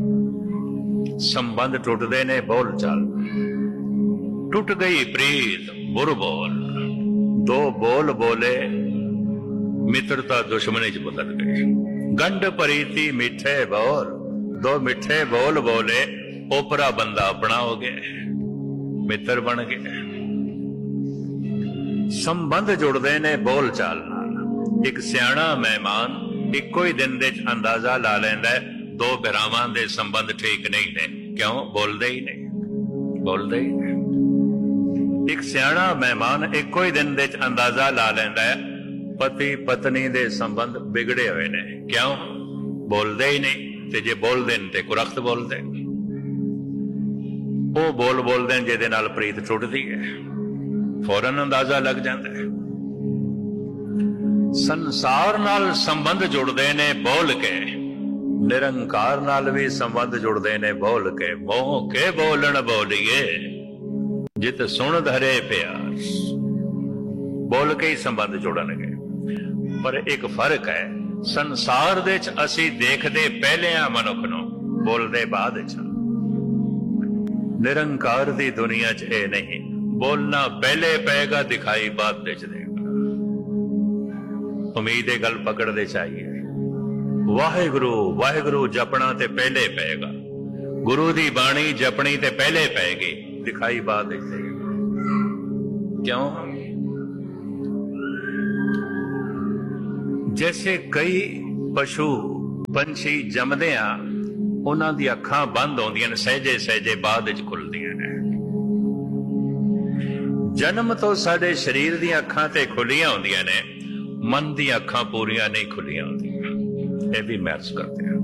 Speaker 1: संबंध टुटते ने बोल चाल। टुट गई प्रीत बुर बोल, दो बोल बोले मित्रता दुश्मनी च बदल गई। गंढ परीती मिठे बोल, दो मिठे बोल बोले ओपरा बंदा अपना हो गया, मित्र बन गए। संबंध जुड़ते ने बोल चाल नाल। एक सियाणा मेहमान इको ही दिन दे अंदाजा ला लैंदा है दो भरावां दे संबंध ठीक नहीं ने, क्यों? बोलते ही नहीं, बोलते ही नहीं। एक सियाणा मेहमान इको ही दिन दे अंदाजा ला लैंदा है पति पत्नी दे संबंध बिगड़े हुए ने, क्यों? बोलते ही नहीं। ते जे बोलदे ने ते कुरख्त बोलदे, वो बोल बोलदे ने जिहदे नाल प्रीत टुटदी है, फौरन अंदाजा लग जाता है। संसार नाल संबंध जुड़ते ने बोल के, निरंकार नाल भी संबंध जुड़ते ने बोल के। मोह के बोलन बोलिए जित सुन धरे प्यार, बोल के ही संबंध जुड़नगे। पर एक फर्क है, संसार दे च असी देखदे पहले आ मनुख नूं, बोलदे बाद च। निरंकार दी दुनिया च ये नहीं, बोलना पहले पेगा दिखाई बाद दे च देगा। उम्मीद है गल पकड़ते चाहिए। वाहिगुरु वाहिगुरु जपना ते पहले पेगा, गुरु दी बाणी जपनी ते पहले पेगी, दिखाई बाद दे देगा। क्यों? जैसे कई पशु पंछी जमदे आ, उन्हां दी अखां बंद होंदियां ने, सहजे सहजे बाद विच खुलदियां ने। ਜਨਮ ਤੋਂ ਸਾਡੇ ਸਰੀਰ ਦੀਆਂ ਅੱਖਾਂ ਤੇ ਖੁੱਲੀਆਂ ਹੁੰਦੀਆਂ ਨੇ, ਮਨ ਦੀਆਂ ਅੱਖਾਂ ਪੂਰੀਆਂ ਨਹੀਂ ਖੁੱਲੀਆਂ ਹੁੰਦੀਆਂ। ਇਹ ਵੀ ਮਹਿਸੂਸ ਕਰਦੇ ਆ।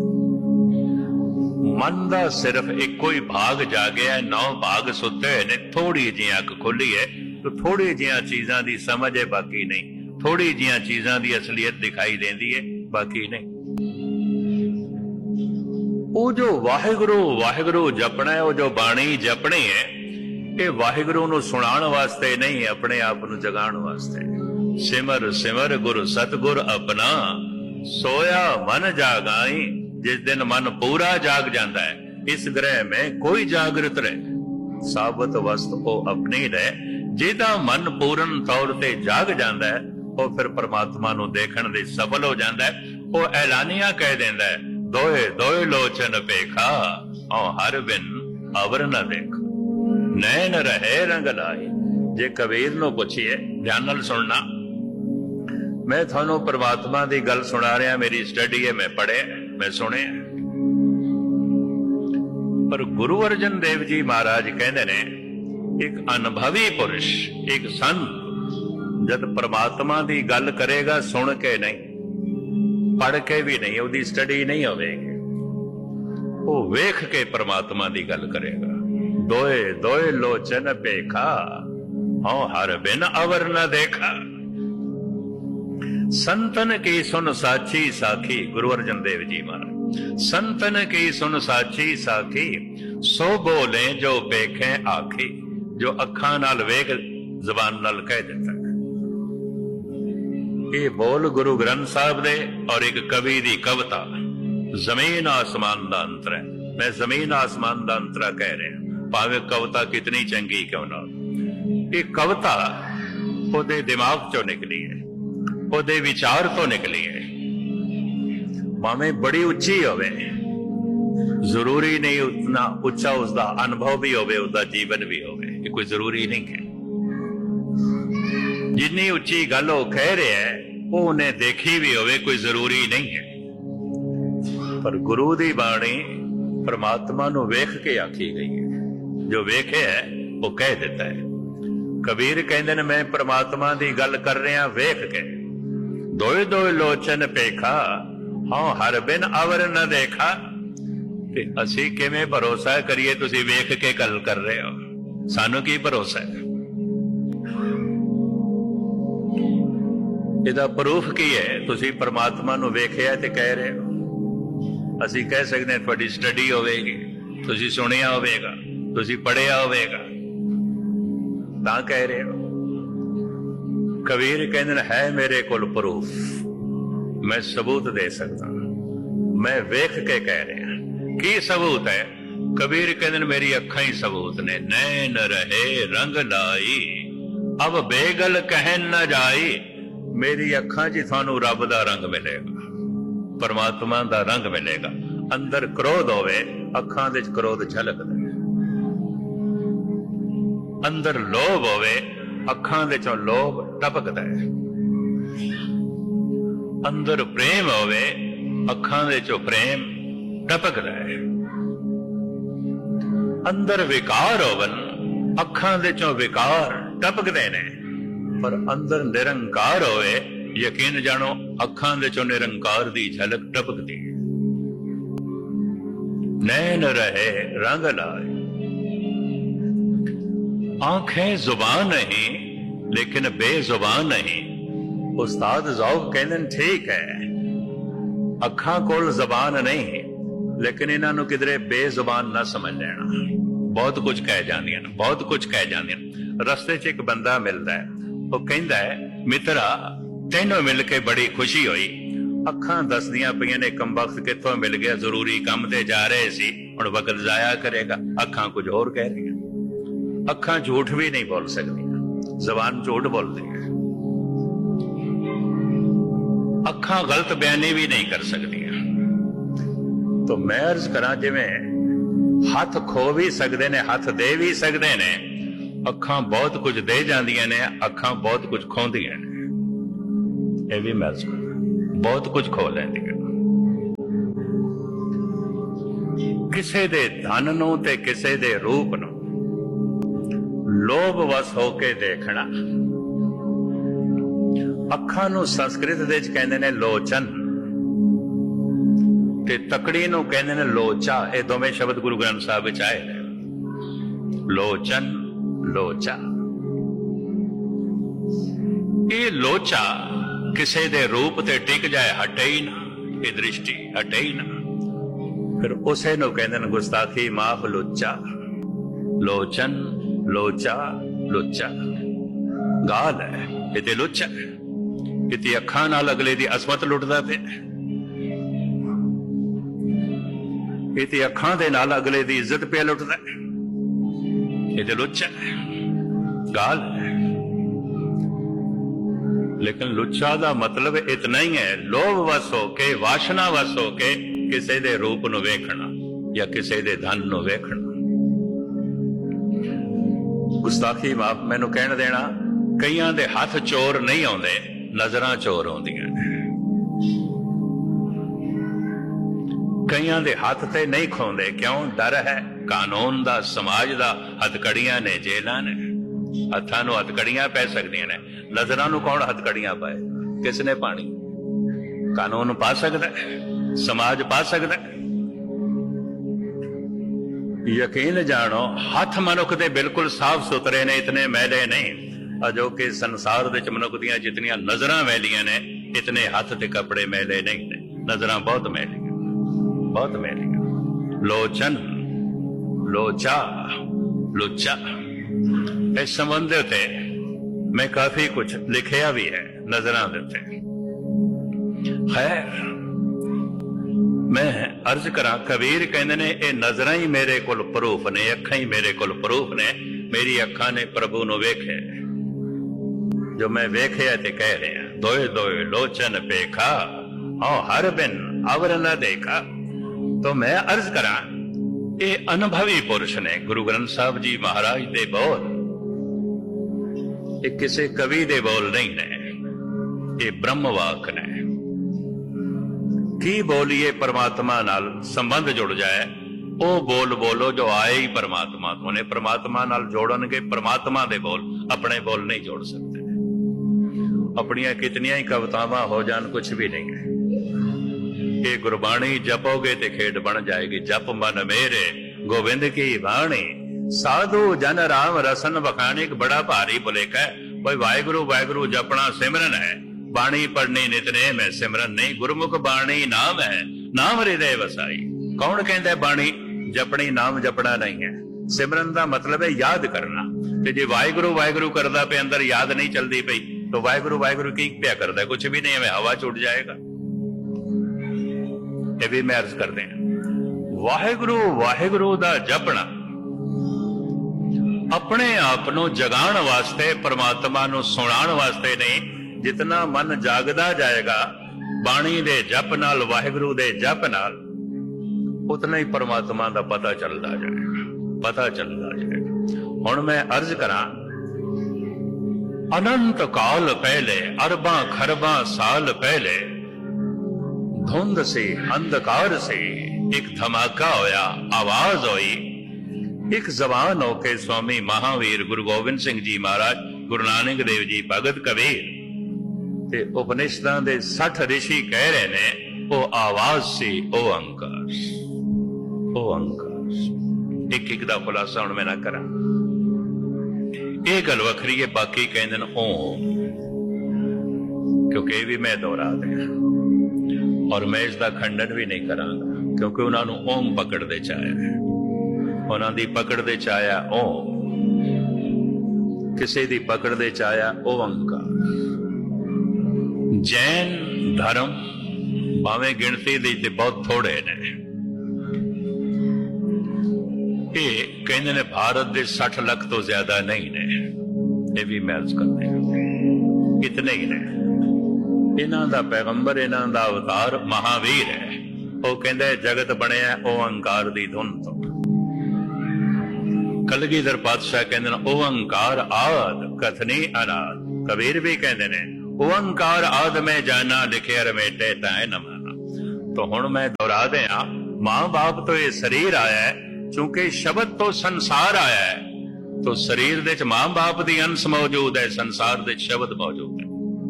Speaker 1: ਮਨ ਦਾ ਸਿਰਫ ਇੱਕੋ ਹੀ ਭਾਗ ਜਾਗਿਆ, 9 ਭਾਗ ਸੁੱਤੇ ਹੋਏ ਨੇ। ਥੋੜੀ ਜਿਹੀ ਅੱਖ ਖੁੱਲੀ ਹੈ ਤਾਂ ਥੋੜੀ ਜਿਹੀਆਂ ਚੀਜ਼ਾਂ ਦੀ ਸਮਝ ਹੈ, ਬਾਕੀ ਨਹੀਂ। ਥੋੜੀ ਜਿਹੀਆਂ ਚੀਜ਼ਾਂ ਦੀ ਅਸਲੀਅਤ ਦਿਖਾਈ ਦਿੰਦੀ ਹੈ, ਬਾਕੀ ਨਹੀਂ। ਉਹ ਜੋ ਵਾਹਿਗੁਰੂ ਵਾਹਿਗੁਰੂ ਜਪਣਾ ਹੈ, ਉਹ ਜੋ ਬਾਣੀ ਜਪਣੀ ਹੈ, ਇਹ ਵਾਹਿਗੁਰੂ ਨੂੰ ਸੁਣਾਉਣ ਵਾਸਤੇ ਨਹੀਂ, ਆਪਣੇ ਆਪ ਨੂੰ ਜਗਾਉਣ ਵਾਸਤੇ। ਸਿਮਰ ਸਿਮਰ ਗੁਰ ਸਤਗੁਰ ਆਪਣਾ, ਸੋਇਆ ਮਨ ਜਾਗਾਈ। ਜਿਸ ਦਿਨ ਮਨ ਪੂਰਾ ਜਾਗ ਜਾਂਦਾ ਹੈ, ਇਸ ਗ੍ਰਹਿ में ਕੋਈ ਜਾਗਰਤ ਰਹੇ, ਸਾਬਤ ਵਸਤ ਉਹ ਆਪਣੀ ਰਹੇ। ਜਿਹਦਾ ਮਨ ਪੂਰਨ ਤੌਰ ਤੇ ਜਾਗ ਜਾਂਦਾ ਹੈ, ਉਹ ਫਿਰ ਪਰਮਾਤਮਾ ਨੂੰ ਦੇਖਣ ਦੇ ਸਫਲ ਹੋ ਜਾਂਦਾ ਹੈ। ਉਹ ਐਲਾਨੀਆਂ ਕਹਿ ਦਿੰਦਾ ਹੈ, ਦੋਏ ਦੋਏ ਲੋਚਨ ਪੇਖਾ, ਔ ਹਰ ਬਿਨ ਅਵਰ ਨ ਦੇਖ, ਨੈਣ ਰਹੇ ਰੰਗ ਲਾਏ। ਜੇ ਕਬੀਰ ਨੂੰ ਪੁੱਛੀਏ, ਧਿਆਨ ਨਾਲ ਸੁਣਨਾ, ਮੈਂ ਤੁਹਾਨੂੰ ਪਰਮਾਤਮਾ ਦੀ ਗੱਲ ਸੁਣਾ ਰਿਹਾ, ਮੇਰੀ ਸਟੱਡੀ ਹੈ, ਮੈਂ ਪੜ੍ਹਿਆ, ਮੈਂ ਸੁਣਿਆ। ਪਰ ਗੁਰੂ ਅਰਜਨ ਦੇਵ ਜੀ ਮਹਾਰਾਜ ਕਹਿੰਦੇ ਨੇ, ਇੱਕ ਅਨੁਭਵੀ ਪੁਰਸ਼, ਇੱਕ ਸੰਤ ਜਦ ਪਰਮਾਤਮਾ ਦੀ ਗੱਲ ਕਰੇਗਾ, ਸੁਣ ਕੇ ਨਹੀਂ, ਪੜ੍ਹ ਕੇ ਵੀ ਨਹੀਂ, ਉਹਦੀ ਸਟੱਡੀ ਨਹੀਂ ਹੋਵੇਗੀ, ਉਹ ਵੇਖ ਕੇ ਪਰਮਾਤਮਾ ਦੀ ਗੱਲ ਕਰੇਗਾ। ਦੋਏ ਦੋਏ ਲੋਚਨ ਪੇਖਾ, ਹਉ ਹਰ ਬਿਨ ਅਵਰ ਨ ਦੇਖਾ। संतन की सुन साची साखी, गुरु अर्जन देव जी महाराज। संतन की सुन साची साखी, सो बोले जो पेखे आखी। जो अखां नाल वेख, जबान नाल कह देता है। ये बोल गुरु ग्रंथ साहब दे और एक कवि दी कविता, जमीन आसमान दा अंतर है। मैं जमीन आसमान दा अंतरा कह रहा, भावे कविता कितनी चंगी क्यों ना। ये कविता ओदे दिमाग चों निकली है, ਉਹਦੇ ਵਿਚਾਰ ਤੋਂ ਨਿਕਲੀ ਹੈ। ਭਾਵੇਂ ਬੜੀ ਉੱਚੀ ਹੋਵੇ, ਜ਼ਰੂਰੀ ਨਹੀਂ ਉਤਨਾ ਉੱਚਾ ਉਸਦਾ ਅਨੁਭਵ ਵੀ ਹੋਵੇ, ਉਹਦਾ ਜੀਵਨ ਵੀ ਹੋਵੇ, ਇਹ ਕੋਈ ਜ਼ਰੂਰੀ ਨਹੀਂ ਹੈ। ਜਿੰਨੀ ਉੱਚੀ ਗੱਲ ਉਹ ਕਹਿ ਰਿਹਾ ਹੈ, ਉਹ ਉਹਨੇ ਦੇਖੀ ਵੀ ਹੋਵੇ, ਕੋਈ ਜ਼ਰੂਰੀ ਨਹੀਂ ਹੈ। ਪਰ ਗੁਰੂ ਦੀ ਬਾਣੀ ਪਰਮਾਤਮਾ ਨੂੰ ਵੇਖ ਕੇ ਆਖੀ ਗਈ ਹੈ। ਜੋ ਵੇਖਿਆ ਉਹ ਕਹਿ ਦਿੱਤਾ ਹੈ। ਕਬੀਰ ਕਹਿੰਦੇ ਨੇ, ਮੈਂ ਪਰਮਾਤਮਾ ਦੀ ਗੱਲ ਕਰ ਰਿਹਾ ਵੇਖ ਕੇ। ਦੋਏ ਦੋਏ ਲੋਚਨ ਪੇਖਾ, ਹਾਂ ਹਰ ਬਿਨ ਅਵਰ ਨ ਦੇਖਾ। ਤੇ ਅਸੀਂ ਕਿਵੇਂ ਭਰੋਸਾ ਕਰੀਏ ਤੁਸੀਂ ਵੇਖ ਕੇ ਗੱਲ ਕਰ ਰਹੇ ਹੋ? ਸਾਨੂੰ ਕੀ ਭਰੋਸਾ ਹੈ? ਇਹਦਾ ਪ੍ਰੂਫ ਕੀ ਹੈ? ਤੁਸੀਂ ਪਰਮਾਤਮਾ ਨੂੰ ਵੇਖਿਆ ਤੇ ਕਹਿ ਰਹੇ ਹੋ। ਅਸੀਂ ਕਹਿ ਸਕਦੇ ਹਾਂ ਤੁਹਾਡੀ ਸਟੱਡੀ ਹੋਵੇਗੀ, ਤੁਸੀਂ ਸੁਣਿਆ ਹੋਵੇਗਾ, ਤੁਸੀਂ ਪੜ੍ਹਿਆ ਹੋਵੇਗਾ, ਤਾਂ ਕਹਿ ਰਹੇ ਹੋ। ਕਬੀਰ ਕਹਿੰਦੇ ਨੇ, ਹੈ ਮੇਰੇ ਕੋਲ ਪ੍ਰੂਫ, ਮੈਂ ਸਬੂਤ ਦੇ ਸਕਦਾ, ਮੈਂ ਵੇਖ ਕੇ ਕਹਿ ਰਿਹਾ। ਕੀ ਸਬੂਤ ਹੈ? ਕਬੀਰ ਕਹਿੰਦੇ ਨੇ, ਮੇਰੀ ਅੱਖਾਂ ਹੀ ਸਬੂਤ ਨੇ। ਨੈਣ ਰਹੇ ਰੰਗ ਲਾਈ, ਅਬ ਬੇਗਲ ਕਹਿਣ ਨਾ ਜਾਈ। ਮੇਰੀ ਅੱਖਾਂ 'ਚ ਤੁਹਾਨੂੰ ਰੱਬ ਦਾ ਰੰਗ ਮਿਲੇਗਾ, ਪਰਮਾਤਮਾ ਦਾ ਰੰਗ ਮਿਲੇਗਾ। ਅੰਦਰ ਕ੍ਰੋਧ ਹੋਵੇ, ਅੱਖਾਂ ਦੇ 'ਚ ਕ੍ਰੋਧ ਝਲਕਦਾ। ਅੰਦਰ ਲੋਭ ਹੋਵੇ, ਅੱਖਾਂ ਦੇ 'ਚੋਂ ਲੋਭ ਟਪਕਦਾ ਹੈ। ਅੰਦਰ ਪ੍ਰੇਮ ਹੋਵੇ, ਅੱਖਾਂ ਦੇ 'ਚੋਂ ਪ੍ਰੇਮ ਟਪਕਦਾ ਹੈ। ਅੰਦਰ ਵਿਕਾਰ ਹੋਵਨ, ਅੱਖਾਂ ਦੇ 'ਚੋਂ ਵਿਕਾਰ ਟਪਕਦੇ ਨੇ। ਪਰ ਅੰਦਰ ਨਿਰੰਕਾਰ ਹੋਵੇ, ਯਕੀਨ ਜਾਣੋ ਅੱਖਾਂ ਦੇ 'ਚੋਂ ਨਿਰੰਕਾਰ ਦੀ ਝਲਕ ਟਪਕਦੀ ਹੈ। ਨੈਣ ਰਹੇ ਰੰਗ ਲਾਏ, आंखें जुबान नहीं लेकिन बेजुबान नहीं। उस्ताद ज़ौक़ कहते हैं, ठीक है अखां कोल जबान नहीं, लेकिन इन्हां नूं किधरे बेजुबान ना समझ लेना। बहुत कुछ कह जांदियां ने, बहुत कुछ कह जांदियां। रस्ते च एक बंदा मिलता है, वो कहता है, मित्रा तैनूं मिल के बड़ी खुशी हुई। अखां दसदियां पईयां ने कमबख्त कित्थों मिल गया, जरूरी काम ते जा रहे सी, हुण वक्त जाया करेगा। अखां कुछ होर कह रही। ਅੱਖਾਂ ਝੂਠ ਵੀ ਨਹੀਂ ਬੋਲ ਸਕਦੀਆਂ, ਜ਼ਬਾਨ ਝੂਠ ਬੋਲਦੀ ਹੈ। ਅੱਖਾਂ ਗਲਤ ਬਿਆਨੀ ਵੀ ਨਹੀਂ ਕਰ ਸਕਦੀਆਂ। ਤਾਂ ਮੈਂ ਅਰਜ਼ ਕਰਾਂ, ਜਿਵੇਂ ਹੱਥ ਖੋ ਵੀ ਸਕਦੇ ਨੇ, ਹੱਥ ਦੇ ਵੀ ਸਕਦੇ ਨੇ, ਅੱਖਾਂ ਬਹੁਤ ਕੁਝ ਦੇ ਜਾਂਦੀਆਂ ਨੇ, ਅੱਖਾਂ ਬਹੁਤ ਕੁਝ ਖੋਹਦੀਆਂ ਨੇ। ਇਹ ਵੀ ਮੈਂ ਅਰਜ਼ ਕਰਾਂ, ਬਹੁਤ ਕੁਝ ਖੋ ਲੈਂਦੀਆਂ। ਕਿਸੇ ਦੇ ਧਨ ਨੂੰ ਤੇ ਕਿਸੇ ਦੇ ਰੂਪ ਨੂੰ ਲੋਭ ਵਸ ਹੋ ਕੇ ਦੇਖਣਾ। ਅੱਖਾਂ ਨੂੰ ਸੰਸਕ੍ਰਿਤ ਦੇ ਵਿੱਚ ਕਹਿੰਦੇ ਨੇ ਲੋਚਨ, ਤੇ ਤਕੜੀ ਨੂੰ ਕਹਿੰਦੇ ਨੇ ਲੋਚਾ। ਇਹ ਦੋਵੇਂ ਸ਼ਬਦ ਗੁਰੂ ਗ੍ਰੰਥ ਸਾਹਿਬ ਵਿੱਚ ਆਏ ਨੇ, ਲੋਚਨ, ਲੋਚਾ। ਇਹ ਲੋਚਾ ਕਿਸੇ ਦੇ ਰੂਪ ਤੇ ਟਿਕ ਜਾਏ, ਹਟੇ ਹੀ ਨਾ, ਇਹ ਦ੍ਰਿਸ਼ਟੀ ਹਟੇ ਹੀ ਨਾ, ਫਿਰ ਉਸੇ ਨੂੰ ਕਹਿੰਦੇ ਨੇ ਗੁਸਤਾਖੀ ਮਾਫ ਲੋਚਾ। ਲੋਚਨ, ਲੋਚਾ, ਲੋਚਾ ਗਾਲ ਹੈ, ਇਹ ਤੇ ਲੋਚਾ। ਇਹ ਤੇ ਅੱਖਾਂ ਨਾਲ ਅਗਲੇ ਦੀ ਅਸਮਤ ਲੁੱਟਦਾ ਪਿਆ, ਇਹ ਤੇ ਅੱਖਾਂ ਦੇ ਨਾਲ ਅਗਲੇ ਦੀ ਇੱਜ਼ਤ ਪਿਆ ਲੁੱਟਦਾ, ਇਹ ਤੇ ਲੁੱਚਾ ਗਾਲ ਹੈ। ਲੇਕਿਨ ਲੁੱਚਾ ਦਾ ਮਤਲਬ ਇਤਨਾ ਹੀ ਹੈ, ਲੋਭ ਵਸ ਹੋ ਕੇ, ਵਾਸ਼ਨਾ ਵਸ ਹੋ ਕੇ ਕਿਸੇ ਦੇ ਰੂਪ ਨੂੰ ਵੇਖਣਾ ਜਾਂ ਕਿਸੇ ਦੇ ਧਨ ਨੂੰ ਵੇਖਣਾ। ਗੁਸਤਾਖੀ ਮਾਫ ਮੈਨੂੰ ਕਹਿਣ ਦੇਣਾ, ਕਈਆਂ ਦੇ ਹੱਥ ਚੋਰ ਨਹੀਂ ਆਉਂਦੇ, ਨਜ਼ਰਾਂ ਚੋਰ ਆਉਂਦੀਆਂ ਨੇ। ਕਈਆਂ ਦੇ ਹੱਥ ਤੇ ਨਹੀਂ ਖੋਂਦੇ, ਕਿਉਂ? ਡਰ ਹੈ ਕਾਨੂੰਨ ਦਾ, ਸਮਾਜ ਦਾ। ਹੱਥਕੜੀਆਂ ਨੇ, ਜੇਲਾਂ ਨੇ, ਹੱਥਾਂ ਨੂੰ ਹੱਥਕੜੀਆਂ ਪੈ ਸਕਦੀਆਂ ਨੇ। ਨਜ਼ਰਾਂ ਨੂੰ ਕੌਣ ਹੱਥਕੜੀਆਂ ਪਾਏ? ਕਿਸ ਨੇ ਪਾਣੀ? ਕਾਨੂੰਨ ਪਾ ਸਕਦਾ, ਸਮਾਜ ਪਾ ਸਕਦਾ। ਯਕੀਨ ਜਾਣੋ, ਹੱਥ ਮਨੁੱਖ ਦੇ ਬਿਲਕੁਲ ਸਾਫ਼ ਸੁਥਰੇ ਨੇ, ਇਤਨੇ ਮੈਲੇ ਨਹੀਂ। ਅਜੋਕੇ ਸੰਸਾਰ ਵਿੱਚ ਮਨੁੱਖ ਦੀਆਂ ਜਿਤਨੀਆਂ ਨਜ਼ਰਾਂ ਮੈਲੀਆਂ ਨੇ, ਇਤਨੇ ਹੱਥ ਤੇ ਕੱਪੜੇ ਮੈਲੇ ਨਹੀਂ ਨੇ। ਨਜ਼ਰਾਂ ਬਹੁਤ ਮੈਲੀਆਂ, ਬਹੁਤ ਮੈਲੀਆਂ। ਲੋਚਨ, ਲੋਚਾ, ਲੁੱਚਾ। ਇਸ ਸੰਬੰਧ ਦੇ ਉੱਤੇ ਮੈਂ ਕਾਫੀ ਕੁਝ ਲਿਖਿਆ ਵੀ ਹੈ, ਨਜ਼ਰਾਂ ਦੇ ਉੱਤੇ। ਖੈਰ, ਮੈਂ ਅਰਜ਼ ਕਰਾਂ, ਕਬੀਰ ਕਹਿੰਦੇ ਨੇ ਇਹ ਨਜ਼ਰਾਂ ਹੀ ਮੇਰੇ ਕੋਲ ਪ੍ਰੂਫ ਨੇ, ਅੱਖਾਂ ਹੀ ਮੇਰੇ ਕੋਲ ਪ੍ਰੂਫ ਨੇ। ਮੇਰੀ ਅੱਖਾਂ ਨੇ ਪ੍ਰਭੂ ਨੂੰ ਵੇਖਿਆ, ਜੋ ਮੈਂ ਵੇਖਿਆ ਤੇ ਕਹਿ ਰਿਹਾ। ਦੋਏ ਦੋਏ ਲੋਚਨ ਪੇਖਾ, ਹਾਂ ਹਰ ਬਿਨ ਅਵਰ ਨਾ ਦੇਖਾ। तो मैं अर्ज करा, ये अनुभवी पुरुष ने गुरु ग्रंथ साहब जी महाराज दे बोल, ये किसी कवि दे बोल नहीं ने, ये ब्रह्म वाक ने। की बोलिए परमात्मा नाल संबंध जुड़ जाए, ओ बोल बोलो जो आए ही परमात्मा तो ने। परमात्मा नाल जोड़नगे परमात्मा दे बोल, अपने बोल नहीं जोड़ सकते। अपनियां कितनियां ही कवितावां हो जान, कुछ भी नहीं है। ये गुरबाणी जपोगे ते खेड बन जाएगी। जप मन मेरे गोविंद की बाणी, साधु जन राम रसन बखानी। बड़ा भारी भुलेखा है, कोई वाहिगुरु वाहिगुरु जपना सिमरन है, बाणी पढ़नी नितनेम है, सिमरन नहीं। गुरमुख बाणी नाम है, नाम हृदय वसाई। कौन कहता है बाणी जपनी, नाम जपना नहीं है। सिमरन का मतलब है याद करना। ते जे वाहिगुरु वाहिगुरु करदा पे अंदर याद नहीं चलती पई, तो वाहिगुरु वाहिगुरु की क्या करता है? कुछ भी नहीं है, हवा छूट जाएगा। ये भी मैं अर्ज करते हैं, वाहिगुरु वाहिगुरु दा जपना अपने आप नू जगाण वास्ते, परमात्मा नू सुनाण वास्ते नहीं। जितना मन जागदा जाएगा बाणी दे जप नाल, वाहिगुरु दे जप नाल, उतना ही परमात्मा दा पता चलदा जाएगा, पता चलदा जाएगा। हुण मैं अर्ज करा, अनंत काल पहले, अरबां खरबां साल पहले, धुंध से अंधकार से एक धमाका होया, आवाज हुई। एक जबान होके स्वामी महावीर गुरु गोविंद सिंह जी महाराज, गुरु नानक देव जी, भगत कबीर ते उपनिषदां दे 60 ऋषि कह रहे ने, ओ आवाज सी ओंकार, ओंकार। एक एक दा खुलासा हुण मैं ना करा, ये गल वखरी है। बाकी कहंदे ने ओम, क्योंकि भी मैं दोहरा दिया, और मैं इसका खंडन भी नहीं करांगा, क्योंकि उन्होंने ओम पकड़ते चाया है, उन्होंने पकड़ते चाया ओम, किसी दी पकड़ते चाया ओंकार। जैन धर्म भावें गिनती दी ते बहुत थोड़े ने, ये कहते ने भारत के 60 लाख तो ज्यादा नहीं ने, ये भी मैं अर्ज करते हैं, इतने ही ने। इन्हां दा पैगंबर, इन्हां दा अवतार महावीर है। वो कहंदा है जगत बनिया ओंकार दी धुन तो। कलगीधर पातशाह कहंदे ने ओंकार आद कथनी अनाद। कबीर भी कहंदे ने ओंकार आद में जाना, लिखे रमेटे ताए न माना। तो हुण मैं दोहरा दिया, मां बाप तो ये शरीर आया है, चूंकि शब्द तो संसार आया है, ਤੋ ਸਰੀਰ ਦੇ ਚ ਮਾਂ ਬਾਪ ਦੀ ਅੰਸ਼ ਮੌਜੂਦ ਹੈ, ਸੰਸਾਰ ਦੇ ਸ਼ਬਦ ਮੌਜੂਦ ਹੈ,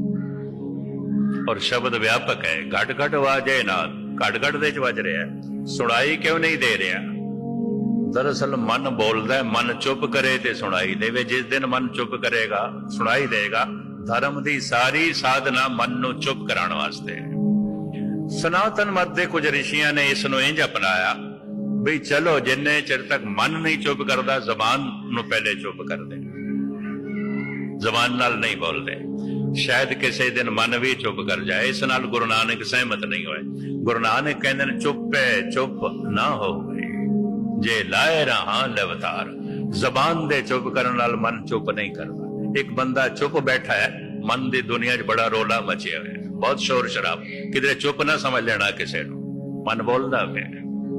Speaker 1: ਔਰ ਸ਼ਬਦ ਵਿਆਪਕ ਹੈ। ਘਟ ਘਟ ਵਾਜੇ ਨਾਲ, ਘਟ ਘਟ ਦੇ ਚ ਵੱਜ ਰਿਹਾ, ਸੁਣਾਈ ਕਿਉਂ ਨਹੀਂ ਦੇ ਰਿਹਾ? ਦਰਅਸਲ ਮਨ ਬੋਲਦਾ ਹੈ, ਮਨ ਚੁੱਪ ਕਰੇ ਤੇ ਸੁਣਾਈ ਦੇਵੇ। ਜਿਸ ਦਿਨ ਮਨ ਚੁੱਪ ਕਰੇਗਾ ਸੁਣਾਈ ਦੇਗਾ। ਧਰਮ ਦੀ ਸਾਰੀ ਸਾਧਨਾ ਮਨ ਨੂੰ ਚੁੱਪ ਕਰਾਉਣ ਵਾਸਤੇ ਹੈ। ਸਨਾਤਨ ਮਤ ਦੇ ਕੁਝ ਰਿਸ਼ੀਆਂ ਨੇ ਇਸ ਨੂੰ ਇੰਝ ਅਪਣਾਇਆ ਵੀ ਚਲੋ ਜਿੰਨੇ ਚਿਰ ਤੱਕ ਮਨ ਨਹੀਂ ਚੁੱਪ ਕਰਦਾ, ਜ਼ਬਾਨ ਨੂੰ ਪਹਿਲੇ ਚੁੱਪ ਕਰਦੇ, ਜ਼ਬਾਨ ਨਾਲ ਨਹੀਂ ਬੋਲਦੇ। ਸ਼ਾਇਦ ਕਿਸੇ ਦਿਨ ਮਨ ਵੀ ਚੁੱਪ ਕਰ ਜਾਏ। ਇਸ ਨਾਲ ਗੁਰੂ ਨਾਨਕ ਸਹਿਮਤ ਨਹੀਂ ਹੋਏ। ਗੁਰੂ ਨਾਨਕ ਕਹਿੰਦੇ ਨੇ ਚੁੱਪੇ ਚੁੱਪ ਨਾ ਹੋਵੇ ਜੇ ਲਾਏ ਰਹਾ ਲਵਤਾਰ। ਜ਼ਬਾਨ ਦੇ ਚੁੱਪ ਕਰਨ ਨਾਲ ਮਨ ਚੁੱਪ ਨਹੀਂ ਕਰਦਾ। ਇੱਕ ਬੰਦਾ ਚੁੱਪ ਬੈਠਾ ਹੈ, ਮਨ ਦੀ ਦੁਨੀਆ 'ਚ ਬੜਾ ਰੋਲਾ ਮਚਿਆ ਹੋਇਆ, ਬਹੁਤ ਸ਼ੋਰ ਸ਼ਰਾਬ, ਕਿਧਰੇ ਚੁੱਪ ਨਾ ਸਮਝ ਲੈਣਾ ਕਿਸੇ ਨੂੰ, ਮਨ ਬੋਲਦਾ ਪਿਆ।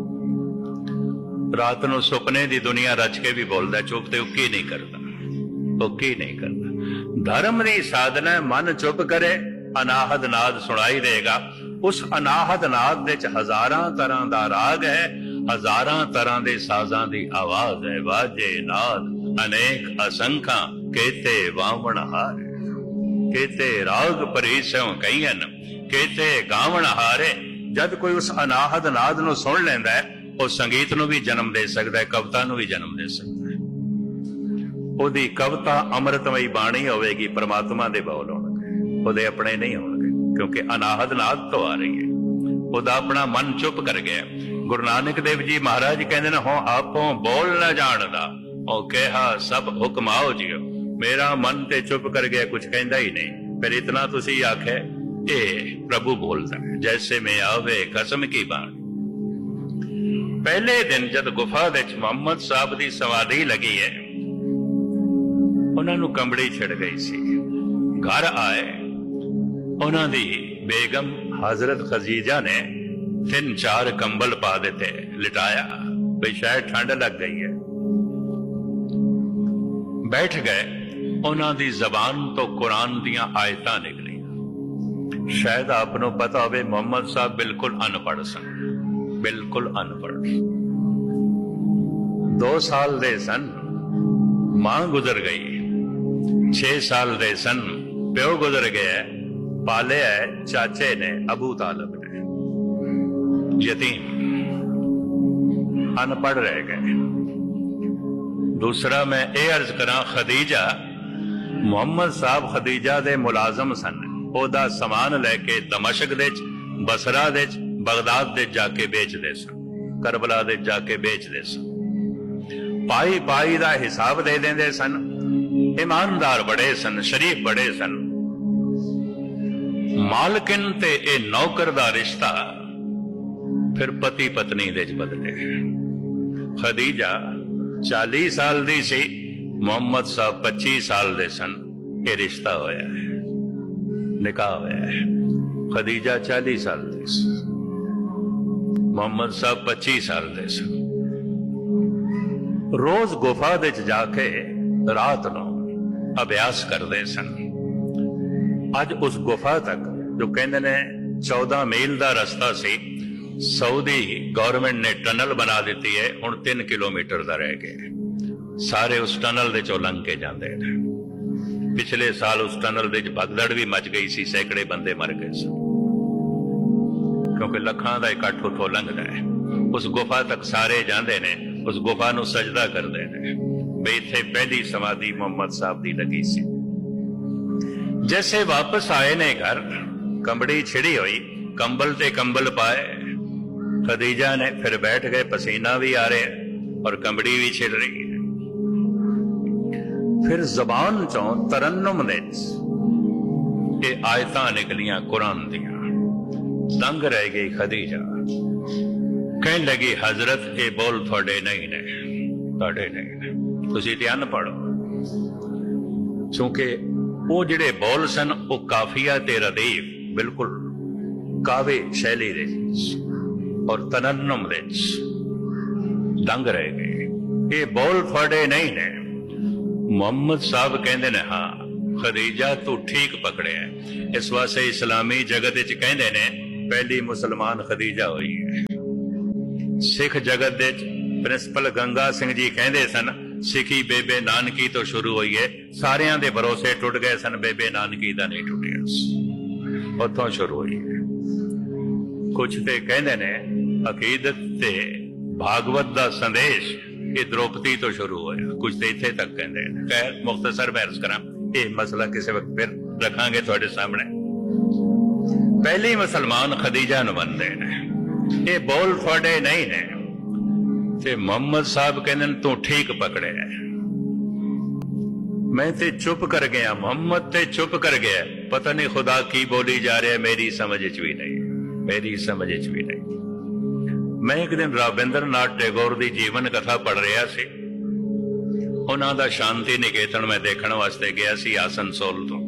Speaker 1: ਰਾਤ ਨੂੰ ਸੁਪਨੇ ਦੀ ਦੁਨੀਆ ਰਚ ਕੇ ਵੀ ਬੋਲਦਾ, ਚੁੱਪ ਤੇ ਉੱਕੀ ਨਹੀਂ ਕਰਦਾ, ਉੱਕੀ ਨਹੀਂ ਕਰਦਾ। ਧਰਮ ਦੀ ਸਾਧਨਾ ਮਨ ਚੁੱਪ ਕਰੇ, ਅਨਾਹਦ ਨਾਦ ਸੁਣਾਈ ਦੇਗਾ। ਉਸ ਅਨਾਹਦ ਨਾਦ ਵਿੱਚ ਹਜ਼ਾਰਾਂ ਤਰ੍ਹਾਂ ਦਾ ਰਾਗ ਹੈ, ਹਜ਼ਾਰਾਂ ਤਰ੍ਹਾਂ ਦੇ ਸਾਜ਼ਾਂ ਦੀ ਆਵਾਜ਼ ਹੈ। ਵਾਜੇ ਨਾਦ ਅਨੇਕ ਅਸੰਖਾਂ ਕੇਤੇ ਵਾਵਣ ਹਾਰੇ, ਕੇਤੇ ਰਾਗ ਪਰੀਸੋਂ ਕਈਨ, ਕੇਤੇ ਗਾਵਣ ਹਾਰੇ। ਜਦ ਕੋਈ ਉਸ ਅਨਾਹਦ ਨਾਦ ਨੂੰ ਸੁਣ ਲੈਂਦਾ ਹੈ, ਉਹ ਸੰਗੀਤ ਨੂੰ ਵੀ ਜਨਮ ਦੇ ਸਕਦਾ ਹੈ, ਕਵਿਤਾ ਨੂੰ ਵੀ ਜਨਮ ਦੇ ਸਕਦਾ ਹੈ। ਉਹਦੀ ਕਵਿਤਾ ਅੰਮ੍ਰਿਤਮਈ ਬਾਣੀ ਹੋਵੇਗੀ, ਪ੍ਰਮਾਤਮਾ ਦੇ ਬੋਲ ਹੋਣਗੇ, ਉਹਦੇ ਆਪਣੇ ਨਹੀਂ ਹੋਣਗੇ, ਕਿਉਂਕਿ ਅਨਾਹਦ ਨਾਦ ਤੋਂ ਆ ਰਹੀ ਹੈ। ਉਹਦਾ ਆਪਣਾ ਮਨ ਚੁੱਪ ਕਰ ਗਿਆ। ਗੁਰੂ ਨਾਨਕ ਦੇਵ ਜੀ ਮਹਾਰਾਜ ਕਹਿੰਦੇ ਨੇ, ਹੋ ਆਪੋਂ ਬੋਲ ਨਾ ਜਾਣਦਾ, ਉਹ ਕਿਹਾ ਸਭ ਹੁਕਮ ਆਓ ਜੀਓ। ਮੇਰਾ ਮਨ ਤੇ ਚੁੱਪ ਕਰ ਗਿਆ, ਕੁਝ ਕਹਿੰਦਾ ਹੀ ਨਹੀਂ। ਫਿਰ ਇਤਨਾ ਤੁਸੀਂ ਆਖੇ ਇਹ ਪ੍ਰਭੂ ਬੋਲਦਾ ਹੈ, ਜੈਸੇ ਮੈਂ ਆਵੇ ਕਸਮ ਕੀ ਬਾਣੀ। ਪਹਿਲੇ ਦਿਨ ਜਦ ਗੁਫਾ ਵਿੱਚ ਮੁਹੰਮਦ ਸਾਹਿਬ ਦੀ ਸਮਾਧੀ ਲੱਗੀ ਹੈ, ਉਹਨਾਂ ਨੂੰ ਕੰਬੜੀ ਛਿੜ ਗਈ ਸੀ। ਘਰ ਆਏ, ਉਹਨਾਂ ਦੀ ਬੇਗਮ ਹਜ਼ਰਤ ਖਦੀਜਾ ਨੇ 3-4 ਕੰਬਲ ਪਾ ਦਿੱਤੇ, ਲਿਟਾਇਆ ਵੀ ਸ਼ਾਇਦ ਠੰਡ ਲੱਗ ਗਈ ਹੈ। ਬੈਠ ਗਏ। ਉਹਨਾਂ ਦੀ ਜ਼ਬਾਨ ਤੋਂ ਕੁਰਾਨ ਦੀਆਂ ਆਇਤਾਂ ਨਿਕਲੀਆਂ। ਸ਼ਾਇਦ ਆਪ ਨੂੰ ਪਤਾ ਹੋਵੇ, ਮੁਹੰਮਦ ਸਾਹਿਬ ਬਿਲਕੁਲ ਅਨਪੜ੍ਹ ਸਨ, ਬਿਲਕੁਲ ਅਨਪੜ੍ਹ। 2 ਸਾਲ ਦੇ ਸਨ, ਮਾਂ ਗੁਜ਼ਰ ਗਈ। 6 ਸਾਲ ਦੇ ਸਨ, ਪਿਓ ਗੁਜ਼ਰ ਗਿਆ। ਪਾਲਿਆ ਚਾਚੇ ਨੇ, ਅਬੂ ਤਾਲਿਬ ਨੇ। ਯਤੀਮ, ਅਨਪੜ੍ਹ ਰਹਿ ਗਏ। ਦੂਸਰਾ ਮੈਂ ਇਹ ਅਰਜ਼ ਕਰਾਂ, ਖਦੀਜਾ, ਮੁਹੰਮਦ ਸਾਹਿਬ ਖਦੀਜਾ ਦੇ ਮੁਲਾਜ਼ਮ ਸਨ। ਉਹਦਾ ਸਮਾਨ ਲੈ ਕੇ ਦਮਸ਼ਕ ਦੇ ਚ, ਬਸਰਾ ਦੇ ਚ, ਬਗਦਾਦ ਦੇ ਜਾ ਕੇ ਵੇਚਦੇ ਸਨ, ਕਰਬਲਾ ਦੇ ਜਾ ਕੇ ਵੇਚਦੇ ਸਨ। ਪਾਈ ਪਾਈ ਦਾ ਹਿਸਾਬ ਦੇ ਦਿੰਦੇ ਸਨ। ਇਮਾਨਦਾਰ ਬੜੇ ਸਨ, ਸ਼ਰੀਫ ਬੜੇ ਸਨ। ਮਾਲਕਿਨ ਤੇ ਇਹ ਨੌਕਰ ਦਾ ਰਿਸ਼ਤਾ ਫਿਰ ਪਤੀ ਪਤਨੀ ਦੇ ਚ ਬਦਲੇ। ਖਦੀਜਾ 40 ਸਾਲ ਦੀ ਸੀ, ਮੁਹੰਮਦ ਸਾਹਿਬ 25 ਸਾਲ ਦੇ ਸਨ। ਇਹ ਰਿਸ਼ਤਾ ਹੋਇਆ ਹੈ, ਨਿਕਾਹ ਹੋਇਆ ਹੈ। ਖਦੀਜਾ 40 ਸਾਲ ਦੀ ਸੀ, ਮੁਹੰਮਦ ਸਾਹਿਬ 25 ਸਾਲ ਦੇ ਸਨ। ਰੋਜ਼ ਗੁਫਾ ਵਿੱਚ ਜਾ ਕੇ ਰਾਤ ਨੂੰ ਅਭਿਆਸ ਕਰਦੇ ਸਨ। ਅੱਜ ਉਸ ਗੁਫਾ ਤੱਕ, ਜੋ ਕਹਿੰਦੇ ਨੇ 14 ਮੀਲ ਦਾ ਰਸਤਾ ਸੀ, ਸਾਊਦੀ ਗਵਰਨਮੈਂਟ ਨੇ ਟਨਲ ਬਣਾ ਦਿੱਤੀ ਹੈ। ਹੁਣ 3 ਕਿਲੋਮੀਟਰ ਦਾ ਰਹਿ ਗਿਆ। ਸਾਰੇ ਉਸ ਟਨਲ ਦੇ ਚੋਂ ਲੰਘ ਕੇ ਜਾਂਦੇ ਨੇ। ਪਿਛਲੇ ਸਾਲ ਉਸ ਟਨਲ ਦੇ ਵਿੱਚ ਭਗਦੜ ਵੀ ਮਚ ਗਈ ਸੀ, ਸੈਂਕੜੇ ਬੰਦੇ ਮਰ ਗਏ ਸਨ, ਕਿਉਂਕਿ ਲੱਖਾਂ ਦਾ ਇਕੱਠ ਉੱਥੋਂ ਲੰਘਦਾ ਹੈ। ਉਸ ਗੁਫਾ ਤੱਕ ਸਾਰੇ ਜਾਂਦੇ ਨੇ, ਉਸ ਗੁਫਾ ਨੂੰ ਸਜਦਾ ਕਰਦੇ ਨੇ ਵੀ ਇੱਥੇ ਪਹਿਲੀ ਸਮਾਧੀ ਮੁਹੰਮਦ ਸਾਹਿਬ ਦੀ ਲੱਗੀ ਸੀ। ਜੈਸੇ ਵਾਪਸ ਆਏ ਨੇ ਘਰ, ਕੰਬੜੀ ਛਿੜੀ ਹੋਈ, ਕੰਬਲ ਤੇ ਕੰਬਲ ਪਾਏ। ਖਦੀਜਾ ਨੇ ਫਿਰ ਬੈਠ ਗਏ, ਪਸੀਨਾ ਵੀ ਆ ਰਿਹਾ ਔਰ ਕੰਬੜੀ ਵੀ ਛਿੜ ਰਹੀ ਹੈ। ਫਿਰ ਜ਼ਬਾਨ ਚੋਂ ਤਰन्नुम ਦੇ ਇਹ ਆਇਤਾਂ ਨਿਕਲੀਆਂ ਕੁਰਾਨ ਦੀਆਂ। ਦੰਗ ਰਹਿ ਗਈ ਖਦੀਜਾ, ਕਹਿਣ ਲੱਗੀ, ਹਜ਼ਰਤ ਇਹ ਬੋਲ ਤੁਹਾਡੇ ਨਹੀਂ ਨੇ, ਤੁਹਾਡੇ ਨਹੀਂ ਨੇ, ਤੁਸੀਂ ਤੇ ਅਨਪੜ੍ਹ। ਕਿਉਂਕਿ ਉਹ ਜਿਹੜੇ ਬੋਲ ਸਨ, ਉਹ ਕਾਫੀਆ ਤੇ ਰਦੀਫ, ਬਿਲਕੁਲ ਕਾਵੇ ਸ਼ੈਲੀ ਦੇ ਔਰ ਤਰन्नुम ਦੇ ਦੰਗ ਰਹਿ ਗਏ। ਇਹ ਬੋਲ ਤੁਹਾਡੇ ਨਹੀਂ ਨੇ। ਮੁਹੰਮਦ ਸਾਹਿਬ ਕਹਿੰਦੇ ਨੇ, ਹਾਂ ਖਦੀਜਾ ਤੂੰ ਠੀਕ ਪਕੜਿਆ। ਇਸ ਵਾਸਤੇ ਇਸਲਾਮੀ ਜਗਤ ਵਿੱਚ ਕਹਿੰਦੇ ਨੇ ਪਹਿਲੀ ਮੁਸਲਮਾਨ ਖਦੀਜਾ ਹੋਈ ਹੈ। ਸਿੱਖ ਜਗਤ ਦੇ ਪ੍ਰਿੰਸੀਪਲ ਗੰਗਾ ਸਿੰਘ ਜੀ ਕਹਿੰਦੇ ਸਨ, ਸਿੱਖੀ ਬੇਬੇ ਨਾਨਕੀ ਤੋਂ ਸ਼ੁਰੂ ਹੋਈ ਹੈ। ਸਾਰਿਆਂ ਦੇ ਭਰੋਸੇ ਟੁੱਟ ਗਏ ਸਨ, ਬੇਬੇ ਨਾਨਕੀ ਦਾ ਨਹੀਂ ਟੁੱਟਿਆ ਸੀ, ਉੱਥੋਂ ਸ਼ੁਰੂ ਹੋਈ ਹੈ। ਕੁਛ ਤੇ ਕਹਿੰਦੇ ਨੇ ਅਕੀਦਤ ਤੇ ਭਾਗਵਤ ਦਾ ਸੰਦੇਸ਼ ਇਹ ਦ੍ਰੋਪਦੀ ਤੋਂ ਸ਼ੁਰੂ ਹੋਇਆ, ਕੁਝ ਤੇ ਇੱਥੇ ਤੱਕ ਕਹਿੰਦੇ ਨੇ। ਖੈਰ ਮੁਖਤਸਰ ਬਹਿਸ ਕਰਾਂ, ਇਹ ਮਸਲਾ ਕਿਸੇ ਵਕਤ ਫਿਰ ਰੱਖਾਂਗੇ ਤੁਹਾਡੇ ਸਾਹਮਣੇ। ਪਹਿਲੀ ਮੁਸਲਮਾਨ ਖਦੀਜਾ ਨੂੰ ਮੰਨਦੇ ਨੇ, ਇਹ ਬੋਲ ਤੁਹਾਡੇ ਨਹੀਂ ਨੇ। ਤੇ ਮੁਹੰਮਦ ਸਾਹਿਬ ਕਹਿੰਦੇ ਨੇ ਤੂੰ ਠੀਕ ਪਕੜਿਆ, ਮੈਂ ਤੇ ਚੁੱਪ ਕਰ ਗਿਆ, ਮੁਹੰਮਦ ਤੇ ਚੁੱਪ ਕਰ ਗਿਆ, ਪਤਾ ਨਹੀਂ ਖੁਦਾ ਕੀ ਬੋਲੀ ਜਾ ਰਿਹਾ, ਮੇਰੀ ਸਮਝ ਚ ਵੀ ਨਹੀਂ, ਮੇਰੀ ਸਮਝ ਚ ਵੀ ਨਹੀਂ। ਮੈਂ ਇੱਕ ਦਿਨ ਰਾਬਿੰਦਰ ਨਾਥ ਟੈਗੋਰ ਦੀ ਜੀਵਨ ਕਥਾ ਪੜ੍ਹ ਰਿਹਾ ਸੀ। ਉਹਨਾਂ ਦਾ ਸ਼ਾਂਤੀ ਨਿਕੇਤਨ ਮੈਂ ਦੇਖਣ ਵਾਸਤੇ ਗਿਆ ਸੀ ਆਸਨਸੋਲ ਤੋਂ।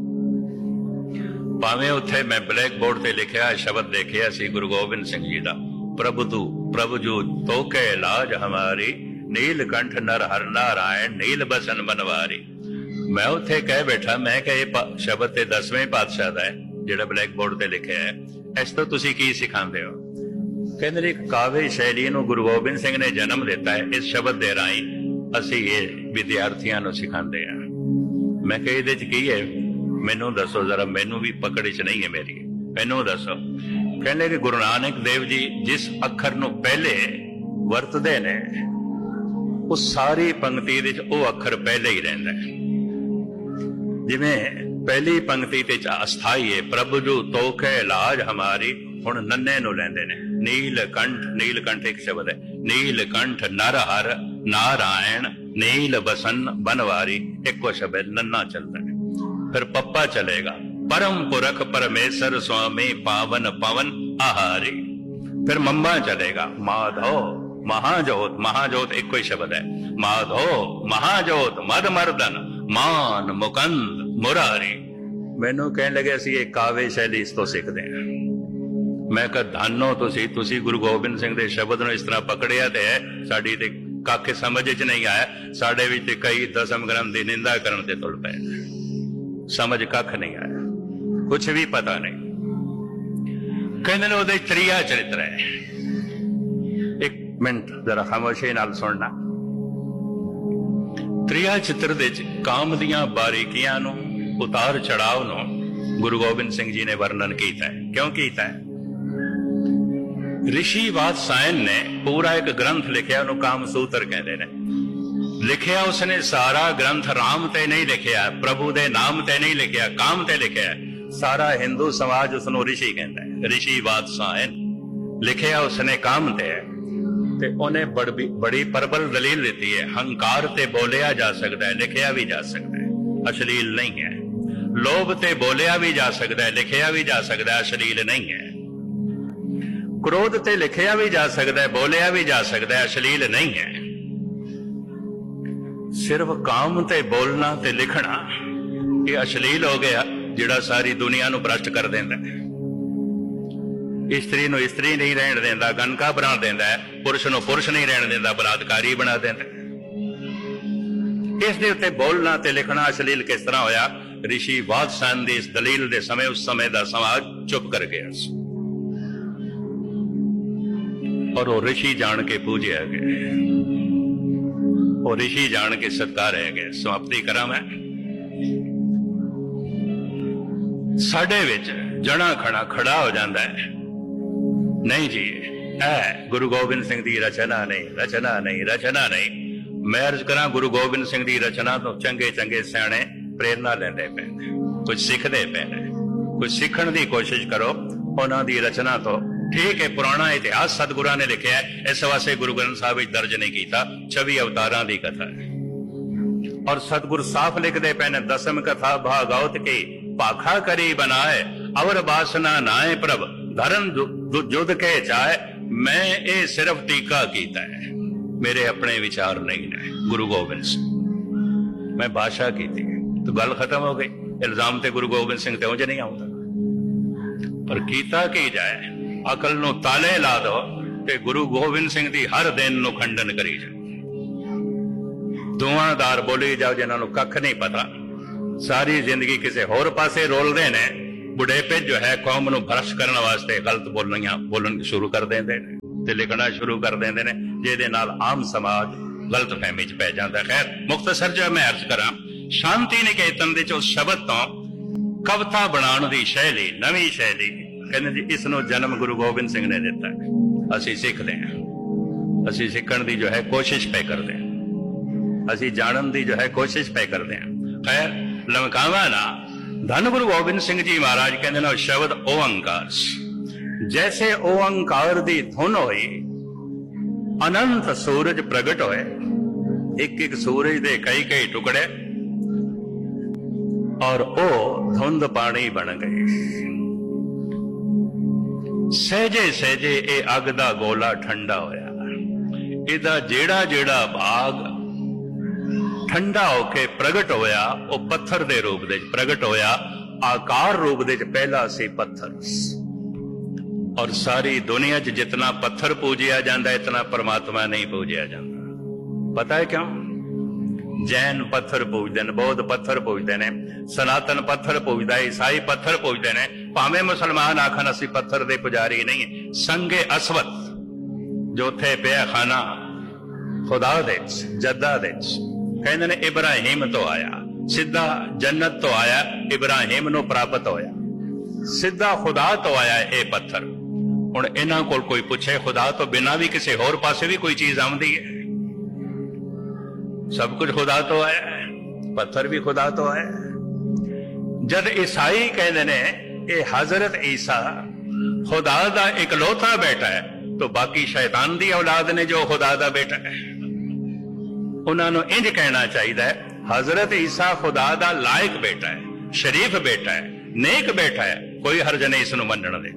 Speaker 1: ਭਾਵੇਂ ਉੱਥੇ ਮੈਂ ਬਲੈਕ ਬੋਰਡ ਤੇ ਲਿਖਿਆ ਸ਼ਬਦ ਦੇਖਿਆ ਸੀ ਗੁਰੂ ਗੋਬਿੰਦ ਸਿੰਘ ਜੀ ਦਾ, ਪ੍ਰਭੂ ਜੂ ਤੋਕੇ ਲਾਜ ਹਮਾਰੀ, ਨੀਲਕੰਠ ਨਰ ਹਰ ਨਾਰਾਇਣ, ਨੀਲ ਬਸਨ ਬਨਵਾਰੀ। ਮੈਂ ਉੱਥੇ ਕਹਿ ਬੈਠਾ, ਮੈਂ ਕਿਹਾ ਇਹ ਸ਼ਬਦ ਤੇ 10ਵੇਂ ਪਾਤਸ਼ਾਹ ਦਾ ਹੈ ਜਿਹੜਾ ਬਲੈਕ ਬੋਰਡ ਤੇ ਲਿਖਿਆ ਹੈ, ਇਸ ਤੋਂ ਤੁਸੀਂ ਕੀ ਸਿਖਾਉਂਦੇ ਹੋ? ਕਹਿੰਦੇ ਨੇ ਕਾਵਿ ਸ਼ੈਲੀ ਨੂੰ ਗੁਰੂ ਗੋਬਿੰਦ ਸਿੰਘ ਨੇ ਜਨਮ ਦਿੱਤਾ ਹੈ, ਇਸ ਸ਼ਬਦ ਦੇ ਰਾਹੀਂ ਅਸੀਂ ਇਹ ਵਿਦਿਆਰਥੀਆਂ ਨੂੰ ਸਿਖਾਉਂਦੇ ਹਾਂ। ਮੈਂ ਕਿਹਾ ਇਹਦੇ ਚ ਕੀ ਹੈ, ਮੈਨੂੰ ਦੱਸੋ ਜ਼ਰਾ, ਮੈਨੂੰ ਵੀ ਪਕੜ ਚ ਨਹੀਂ ਹੈ ਮੇਰੀ, ਮੈਨੂੰ ਦੱਸੋ। ਕਹਿੰਦੇ ਕਿ ਗੁਰੂ ਨਾਨਕ ਦੇਵ ਜੀ ਜਿਸ ਅੱਖਰ ਨੂੰ ਪਹਿਲੇ ਵਰਤਦੇ ਨੇ, ਉਹ ਸਾਰੀ ਪੰਕਤੀ ਵਿੱਚ ਉਹ ਅੱਖਰ ਪਹਿਲੇ ਹੀ ਰਹਿੰਦਾ ਹੈ। ਜਿਵੇਂ ਪਹਿਲੀ ਪੰਕਤੀ ਤੇ ਅਸਥਾਈ ਹੈ, ਪ੍ਰਭੂ ਜੂ ਤੋਕੇ ਲਾਜ ਹਮਾਰੀ, ਹੁਣ ਨੰਨੇ ਨੂੰ ਲੈਂਦੇ ਨੇ, ਨੀਲਕੰਠ, ਨੀਲਕੰਠ ਇੱਕ ਸ਼ਬਦ ਹੈ, ਨੀਲਕੰਠ ਨਰ ਹਰ ਨਾਰਾਇਣ, ਨੀਲ ਬਸਨ ਬਨਵਾਰੀ, ਇੱਕੋ ਸ਼ਬਦ ਨੰਨਾ ਚੱਲਦਾ ਹੈ। ਫਿਰ ਪੱਪਾ ਚਲੇਗਾ, ਪਰਮ ਪੁਰਖ ਪਰਮੇਸ਼ਰ ਸੁਆਮੀ ਪਾਵਨ ਪਵਨ ਆਹਾਰੀ। ਫਿਰ ਮੰਮਾ ਚਲੇਗਾ, ਮਾਧੋ ਮਹਾਜੋਤ, ਮਹਾਜੋਤ ਇੱਕੋ ਹੀ ਸ਼ਬਦ ਹੈ, ਮਾਧੋ ਮਹਾਜੋਤ ਮਦ ਮਰਦਨ ਮਾਨ ਮੁਕੰਦ ਮੁਰਾਰੀ। ਮੈਨੂੰ ਕਹਿਣ ਲੱਗੇ ਅਸੀਂ ਇਹ ਕਾਵਿ ਸ਼ੈਲੀ ਇਸ ਤੋਂ ਸਿੱਖਦੇ ਹਾਂ। ਮੈਂ ਕਿਹਾ ਧੰਨੋ ਤੁਸੀਂ ਗੁਰੂ ਗੋਬਿੰਦ ਸਿੰਘ ਦੇ ਸ਼ਬਦ ਨੂੰ ਇਸ ਤਰ੍ਹਾਂ ਪਕੜਿਆ ਤੇ ਹੈ, ਸਾਡੀ ਤੇ ਕੱਖ ਸਮਝ ਚ ਨਹੀਂ ਆਇਆ। ਸਾਡੇ ਵਿੱਚ ਤੇ ਕਈ ਦਸਮ ਗ੍ਰੰਥ ਦੀ ਨਿੰਦਾ ਕਰਨ ਤੇ ਤੁਲ ਪਏ, ਸਮਝ ਕੱਖ ਨਹੀਂ ਆਇਆ, ਕੁਛ ਵੀ ਪਤਾ ਨਹੀਂ। ਕਹਿੰਦੇ ਨੇ ਉਹਦੇ ਤ੍ਰਿਆ ਚਰਿੱਤਰ ਹੈ। ਇੱਕ ਮਿੰਟ ਜ਼ਰਾ ਖਾਮੋਸ਼ੀ ਨਾਲ ਸੁਣਨਾ। ਤ੍ਰਿਆ ਚਿੱਤਰ ਦੇ ਵਿੱਚ ਕਾਮ ਦੀਆਂ ਬਾਰੀਕੀਆਂ ਨੂੰ, ਉਤਾਰ ਚੜਾਵ ਨੂੰ ਗੁਰੂ ਗੋਬਿੰਦ ਸਿੰਘ ਜੀ ਨੇ ਵਰਣਨ ਕੀਤਾ ਹੈ। ਕਿਉਂ ਕੀਤਾ ਹੈ? ਰਿਸ਼ੀ ਵਾਤਸਾਇਨ ਨੇ ਪੂਰਾ ਇੱਕ ਗ੍ਰੰਥ ਲਿਖਿਆ, ਉਹਨੂੰ ਕਾਮ ਸੂਤਰ ਕਹਿੰਦੇ ਨੇ। ਲਿਖਿਆ ਉਸਨੇ ਸਾਰਾ ਗ੍ਰੰਥ ਰਾਮ ਤੇ ਨਹੀਂ ਲਿਖਿਆ, ਪ੍ਰਭੂ ਦੇ ਨਾਮ ਤੇ ਨਹੀਂ ਲਿਖਿਆ, ਕਾਮ ਤੇ ਲਿਖਿਆ। ਸਾਰਾ ਹਿੰਦੂ ਸਮਾਜ ਉਸਨੂੰ ਰਿਸ਼ੀ ਕਹਿੰਦਾ ਹੈ। ਰਿਸ਼ੀ ਵਾਤਸਾਇਨ ਲਿਖਿਆ ਉਸਨੇ ਕਾਮ ਤੇ ਹੈ। ਤੇ ਉਹਨੇ ਬੜੀ ਪ੍ਰਬਲ ਦਲੀਲ ਦਿੱਤੀ ਹੈ, ਹੰਕਾਰ ਤੇ ਬੋਲਿਆ ਜਾ ਸਕਦਾ ਹੈ, ਲਿਖਿਆ ਵੀ ਜਾ ਸਕਦਾ ਹੈ, ਅਸ਼ਲੀਲ ਨਹੀਂ ਹੈ। ਲੋਭ ਤੇ ਬੋਲਿਆ ਵੀ ਜਾ ਸਕਦਾ ਹੈ, ਲਿਖਿਆ ਵੀ ਜਾ ਸਕਦਾ ਹੈ, ਅਸ਼ਲੀਲ ਨਹੀਂ ਹੈ। ਕ੍ਰੋਧ ਤੇ ਲਿਖਿਆ ਵੀ ਜਾ ਸਕਦਾ ਹੈ, ਬੋਲਿਆ ਵੀ ਜਾ ਸਕਦਾ ਹੈ, ਅਸ਼ਲੀਲ ਨਹੀਂ ਹੈ। ਸਿਰਫ ਕਾਮ ਤੇ ਬੋਲਣਾ ਤੇ ਲਿਖਣਾ ਇਹ ਅਸ਼ਲੀਲ ਹੋ ਗਿਆ, ਜਿਹੜਾ ਸਾਰੀ ਦੁਨੀਆ ਨੂੰ ਭ੍ਰਸ਼ਟ ਕਰ ਦਿੰਦਾ ਹੈ। ਇਸਤਰੀ ਨੂੰ ਇਸਤਰੀ ਨਹੀਂ ਰਹਿਣ ਦਿੰਦਾ, ਗਨਕਾ ਬਣਾ ਦਿੰਦਾ ਹੈ, ਪੁਰਸ਼ ਨੂੰ ਪੁਰਸ਼ ਨਹੀਂ ਰਹਿਣ ਦਿੰਦਾ, ਬਲਾਤਕਾਰੀ ਬਣਾ ਦਿੰਦਾ। ਇਸ ਦੇ ਉੱਤੇ ਬੋਲਣਾ ਤੇ ਲਿਖਣਾ ਅਸ਼ਲੀਲ ਕਿਸ ਤਰ੍ਹਾਂ ਹੋਇਆ? ਰਿਸ਼ੀ ਵਾਤਸਾਇਨ ਦੀ ਇਸ ਦਲੀਲ ਦੇ ਸਮੇਂ ਉਸ ਸਮੇਂ ਦਾ ਸਮਾਜ ਚੁੱਪ ਕਰ ਗਿਆ ਸੀ, ਔਰ ਉਹ ਰਿਸ਼ੀ ਜਾਣ ਕੇ ਪੂਜਿਆ ਗਿਆ, ਉਹ ਰਿਸ਼ੀ ਜਾਣ ਕੇ ਸਤਿਕਾਰਿਆ ਗਿਆ। ਸਮਾਪਤੀ ਕਰਾਂ ਮੈਂ। ਸਾਡੇ ਵਿੱਚ ਜਣਾ ਖਣਾ ਖੜਾ ਹੋ ਜਾਂਦਾ ਹੈ, ਨਹੀਂ ਜੀ ਇਹ ਗੁਰੂ ਗੋਬਿੰਦ ਸਿੰਘ ਦੀ ਰਚਨਾ ਨਹੀਂ, ਰਚਨਾ ਨਹੀਂ, ਰਚਨਾ ਨਹੀਂ। ਮੈਂ ਅਰਜ਼ ਕਰਾਂ, ਗੁਰੂ ਗੋਬਿੰਦ ਸਿੰਘ ਦੀ ਰਚਨਾ ਤੋਂ ਚੰਗੇ ਚੰਗੇ ਸਿਆਣੇ ਪ੍ਰੇਰਨਾ ਲੈਂਦੇ ਪਏ ਨੇ, ਕੁਝ ਸਿੱਖਦੇ ਪਏ ਨੇ। ਕੁਝ ਸਿੱਖਣ ਦੀ ਕੋਸ਼ਿਸ਼ ਕਰੋ ਉਹਨਾਂ ਦੀ ਰਚਨਾ ਤੋਂ। ਠੀਕ ਹੈ, ਪੁਰਾਣਾ ਇਤਿਹਾਸ ਸਤਿਗੁਰਾਂ ਨੇ ਲਿਖਿਆ ਹੈ, ਇਸ ਵਾਸਤੇ ਗੁਰੂ ਗ੍ਰੰਥ ਸਾਹਿਬ ਵਿੱਚ ਦਰਜ ਨਹੀਂ ਕੀਤਾ। 26 ਅਵਤਾਰਾਂ ਦੀ ਕਥਾ ਹੈ, ਔਰ ਸਤਿਗੁਰ ਸਾਫ਼ ਲਿਖਦੇ ਪਏ ਨੇ, ਦਸਮ ਕਥਾ ਭਾਗਵਤ ਕੀ ਭਾਖਾ ਕਰੀ ਬਣਾਏ, ਅਵਰ ਬਾਸਨਾ ਨਾਏ ਪ੍ਰਭ ਧਰਨ ਜੁਦ ਕੇ ਚਾਹੇ। ਮੈਂ ਇਹ ਸਿਰਫ ਟੀਕਾ ਕੀਤਾ ਹੈ, ਮੇਰੇ ਆਪਣੇ ਵਿਚਾਰ ਨਹੀਂ ਨੇ। ਗੁਰੂ ਗੋਬਿੰਦ ਸਿੰਘ, ਮੈਂ ਬਾਦਸ਼ਾਹ ਕੀਤੀ ਤਾਂ ਗੱਲ ਖਤਮ ਹੋ ਗਈ। ਇਲਜ਼ਾਮ ਤੇ ਗੁਰੂ ਗੋਬਿੰਦ ਸਿੰਘ ਤੇ ਉਂਝ ਨਹੀਂ ਆਉਂਦਾ, ਪਰ ਕੀਤਾ ਕੀ ਜਾਏ? ਅਕਲ ਨੂੰ ਤਾਲੇ ਲਾ ਦੋ ਤੇ ਗੁਰੂ ਗੋਬਿੰਦ ਸਿੰਘ ਦੀ ਹਰ ਦਿਨ ਨੂੰ ਖੰਡਨ ਕਰੀ ਜਾਓ। ਦੁਆਦਾਰ ਬੋਲੀ ਜਾਓ ਜਿਨ੍ਹਾਂ ਨੂੰ ਕੱਖ ਨਹੀਂ ਪਤਾ, ਸਾਰੀ ਜ਼ਿੰਦਗੀ ਕਿਸੇ ਹੋਰ ਪਾਸੇ ਰੋਲਦੇ ਨੇ। ਬੁਢੇਪੇ ਜੋ ਹੈ ਕੌਮ ਨੂੰ ਭ੍ਰਸ਼ਟ ਕਰਨ ਵਾਸਤੇ ਗਲਤ ਬੋਲਣ ਸ਼ੁਰੂ ਕਰ ਦਿੰਦੇ ਨੇ ਤੇ ਲਿਖਣਾ ਸ਼ੁਰੂ ਕਰ ਦਿੰਦੇ ਨੇ, ਜਿਹਦੇ ਨਾਲ ਆਮ ਸਮਾਜ
Speaker 2: गलत फहमी च पै जाता। खैर मुख्तसर जो मैं अर्ज करा, शांति निकेतन दे उस शब्द तो कविता बनाने की शैली, नवी शैली कहते जी, इसनों जन्म गुरु गोबिंद सिंह ने दिता। असी सीखते हैं, असी सीखण की जो है कोशिश पे करते हैं, असी जानन की जो है कोशिश पे करते हैं। खैर लमकावा ना, धन गुरु गोबिंद सिंह जी महाराज कहते ना शब्द ओंकार, जैसे ओंकार दी धुन होई अनंत सूरज प्रगट होए, एक एक सूरज दे कई कई टुकड़े और ओ धुंध पानी बन गई। सहजे सहजे ए अग दा गोला ठंडा होया, इदा जेड़ा जेड़ा भाग ठंडा होके प्रगट होया वो पत्थर दे रूप दे प्रगट होया, आकार रूप दे पहला सी पत्थर। और सारी दुनिया च जितना पत्थर पूजिया जाता इतना परमात्मा नहीं पूजिया जाता। पता है क्यों? जैन पत्थर पूजते हैं, बौद्ध पत्थर पूजते हैं, सनातन पत्थर पूजता है, ईसाई पत्थर पूजते हैं, भावें मुसलमान आखन असी पत्थर दे पुजारी नहीं। संगे अस्वत जो थे पिया खाना खुदा दे जद्दा दे, कहते ने इब्राहिम तो आया, सीधा जन्नत तो आया, इब्राहिम नो प्राप्त होया, सीधा खुदा तो आया ये पत्थर। हुण इन्हां कोल कोई पूछे खुदा तो बिना भी किसी होर पासे भी कोई चीज आउंदी है? सब कुछ खुदा तो आया है, पत्थर भी खुदा तो आया। जद ईसाई कहते ने ये हजरत ईसा खुदा दा इकलौता बेटा है, तो बाकी शैतान दी औलाद ने जो खुदा दा बेटा है, उन्होंने इंज कहना चाहिए हजरत ईसा खुदा दा लायक बेटा है, शरीफ बेटा है, नेक बेटा है, कोई हर्ज नहीं इसनूं मनण दे।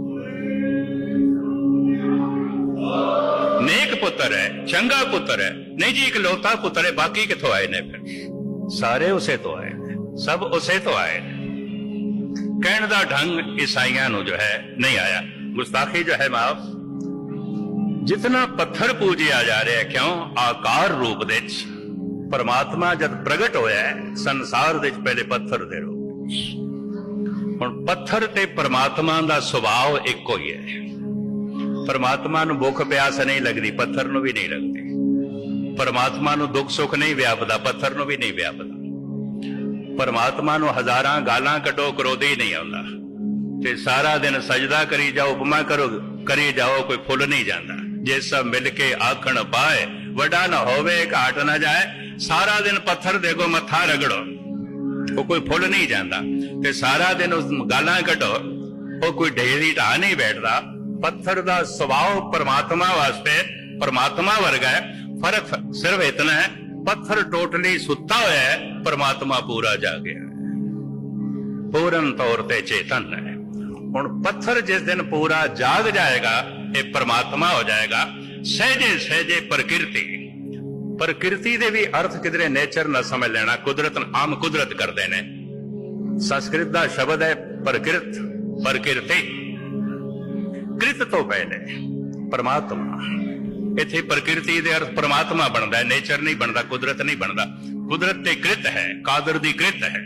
Speaker 2: नेक पुत्र है, चंगा पुत्र है, नहीं जी इकलौता पुत्र है, बाकी किथों आए ने? फिर सारे उसे तो आए ने, सब उसे तो आए ने। कहण दा ढंग ईसाइयां नूं जो है नहीं आया, गुस्ताखी जो है माफ। जितना पत्थर पूजिया जा रहा है, क्यों? आकार रूप दे परमात्मा जब प्रगट होया है संसार दे पहले पत्थर दे रूप। हुण पत्थर ते परमात्मा दा सुभाव एक ही है। परमात्मा नूं भुख प्यास नहीं लगती, पत्थर नूं भी नहीं लगती। परमात्मा नूं दुख सुख नहीं व्यापदा, पत्थर नूं भी नहीं व्यापदा। परमात्मा नूं हजारां गालां कटो क्रोधी नहीं आउंदा, ते सारा दिन सजदा करी जाओ, उपमा करी जाओ, कोई फुल नहीं जाता। जे सब मिल के आखण पाए, वडा न होवे घाट न जाए। सारा दिन पत्थर देखो मत्था रगड़ो, वो कोई फुल नहीं जाता। ते सारा दिन उस गालां कटो, वो कोई ढेरी ढा नहीं बैठता। पत्थर का स्वभाव परमात्मा वास्ते परमात्मा वर्गा है। फर्क सिर्फ इतना है, पत्थर टोटली सुता हुआ है, परमात्मा पूरा जागे है, पूर्ण तौर पर चेतन है। हुण पत्थर जिस दिन पूरा जाग जाएगा, ये परमात्मा हो जाएगा। सहजे सहजे प्रकृति दे भी अर्थ किधरे नेचर न समझ लेना, कुदरत आम कुदरत करते ने। संस्कृत का शब्द है प्रकृत, प्रकृति। कृत तो पहले परमात्मा, इथे प्रकृति दे अर्थ परमात्मा बनता है, नेचर नहीं बनता, कुदरत नहीं बनता। कुदरत ते कृत है, कादर दी कृत है,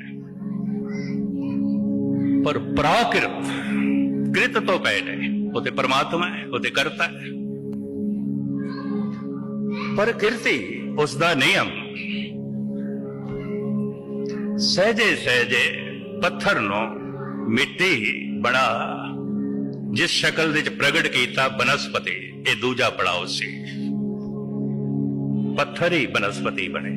Speaker 2: पर प्राकृत कृत तो पहले वो ते परमात्मा है, वो ते करता है। प्रकृति उसका नियम। सहजे सहजे पत्थर नो मिट्टी बना, जिस शक्ल विच प्रगट किया बनस्पति, ये दूजा पड़ाव सी। पत्थर ही बनस्पति बने।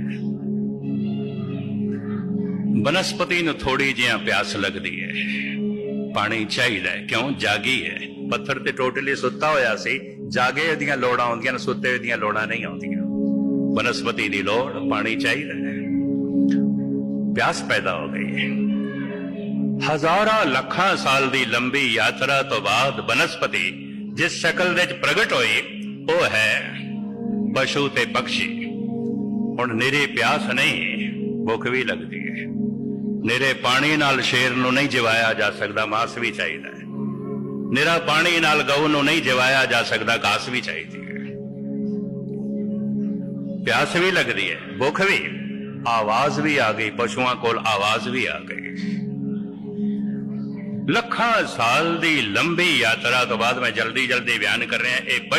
Speaker 2: बनस्पति नूं थोड़ी जिहा प्यास लगती है, पानी चाहिए, क्यों? जागी है। पत्थर ते टोटली सुता होया सी, जागे दियां लोड़ां आउंदियां, सुते दियां लोड़ां नहीं आउंदियां। बनस्पति दी लोड़ पानी चाहिए, प्यास पैदा हो गई है। हजारां लखां साल दी लंबी यात्रा तो बाद बनस्पति जिस शक्ल विच प्रगट होई, वो है पशु ते पक्षी। हुण निरी प्यास नहीं, भुख भी लगती है। निरे पानी नाल शेर नूं नहीं जिवाया जा सकता, मांस भी चाहिए। निरा पानी नाल गऊ नूं नहीं जिवाया जा सकता, घास भी चाहिए। प्यास भी लगती है, भुख भी, आवाज भी आ गई, पशुओं कोल आवाज भी आ गई। लखां साल दी लंबी यात्रा तो बाद मैं जल्दी जल्दी बयान कर रहे हैं।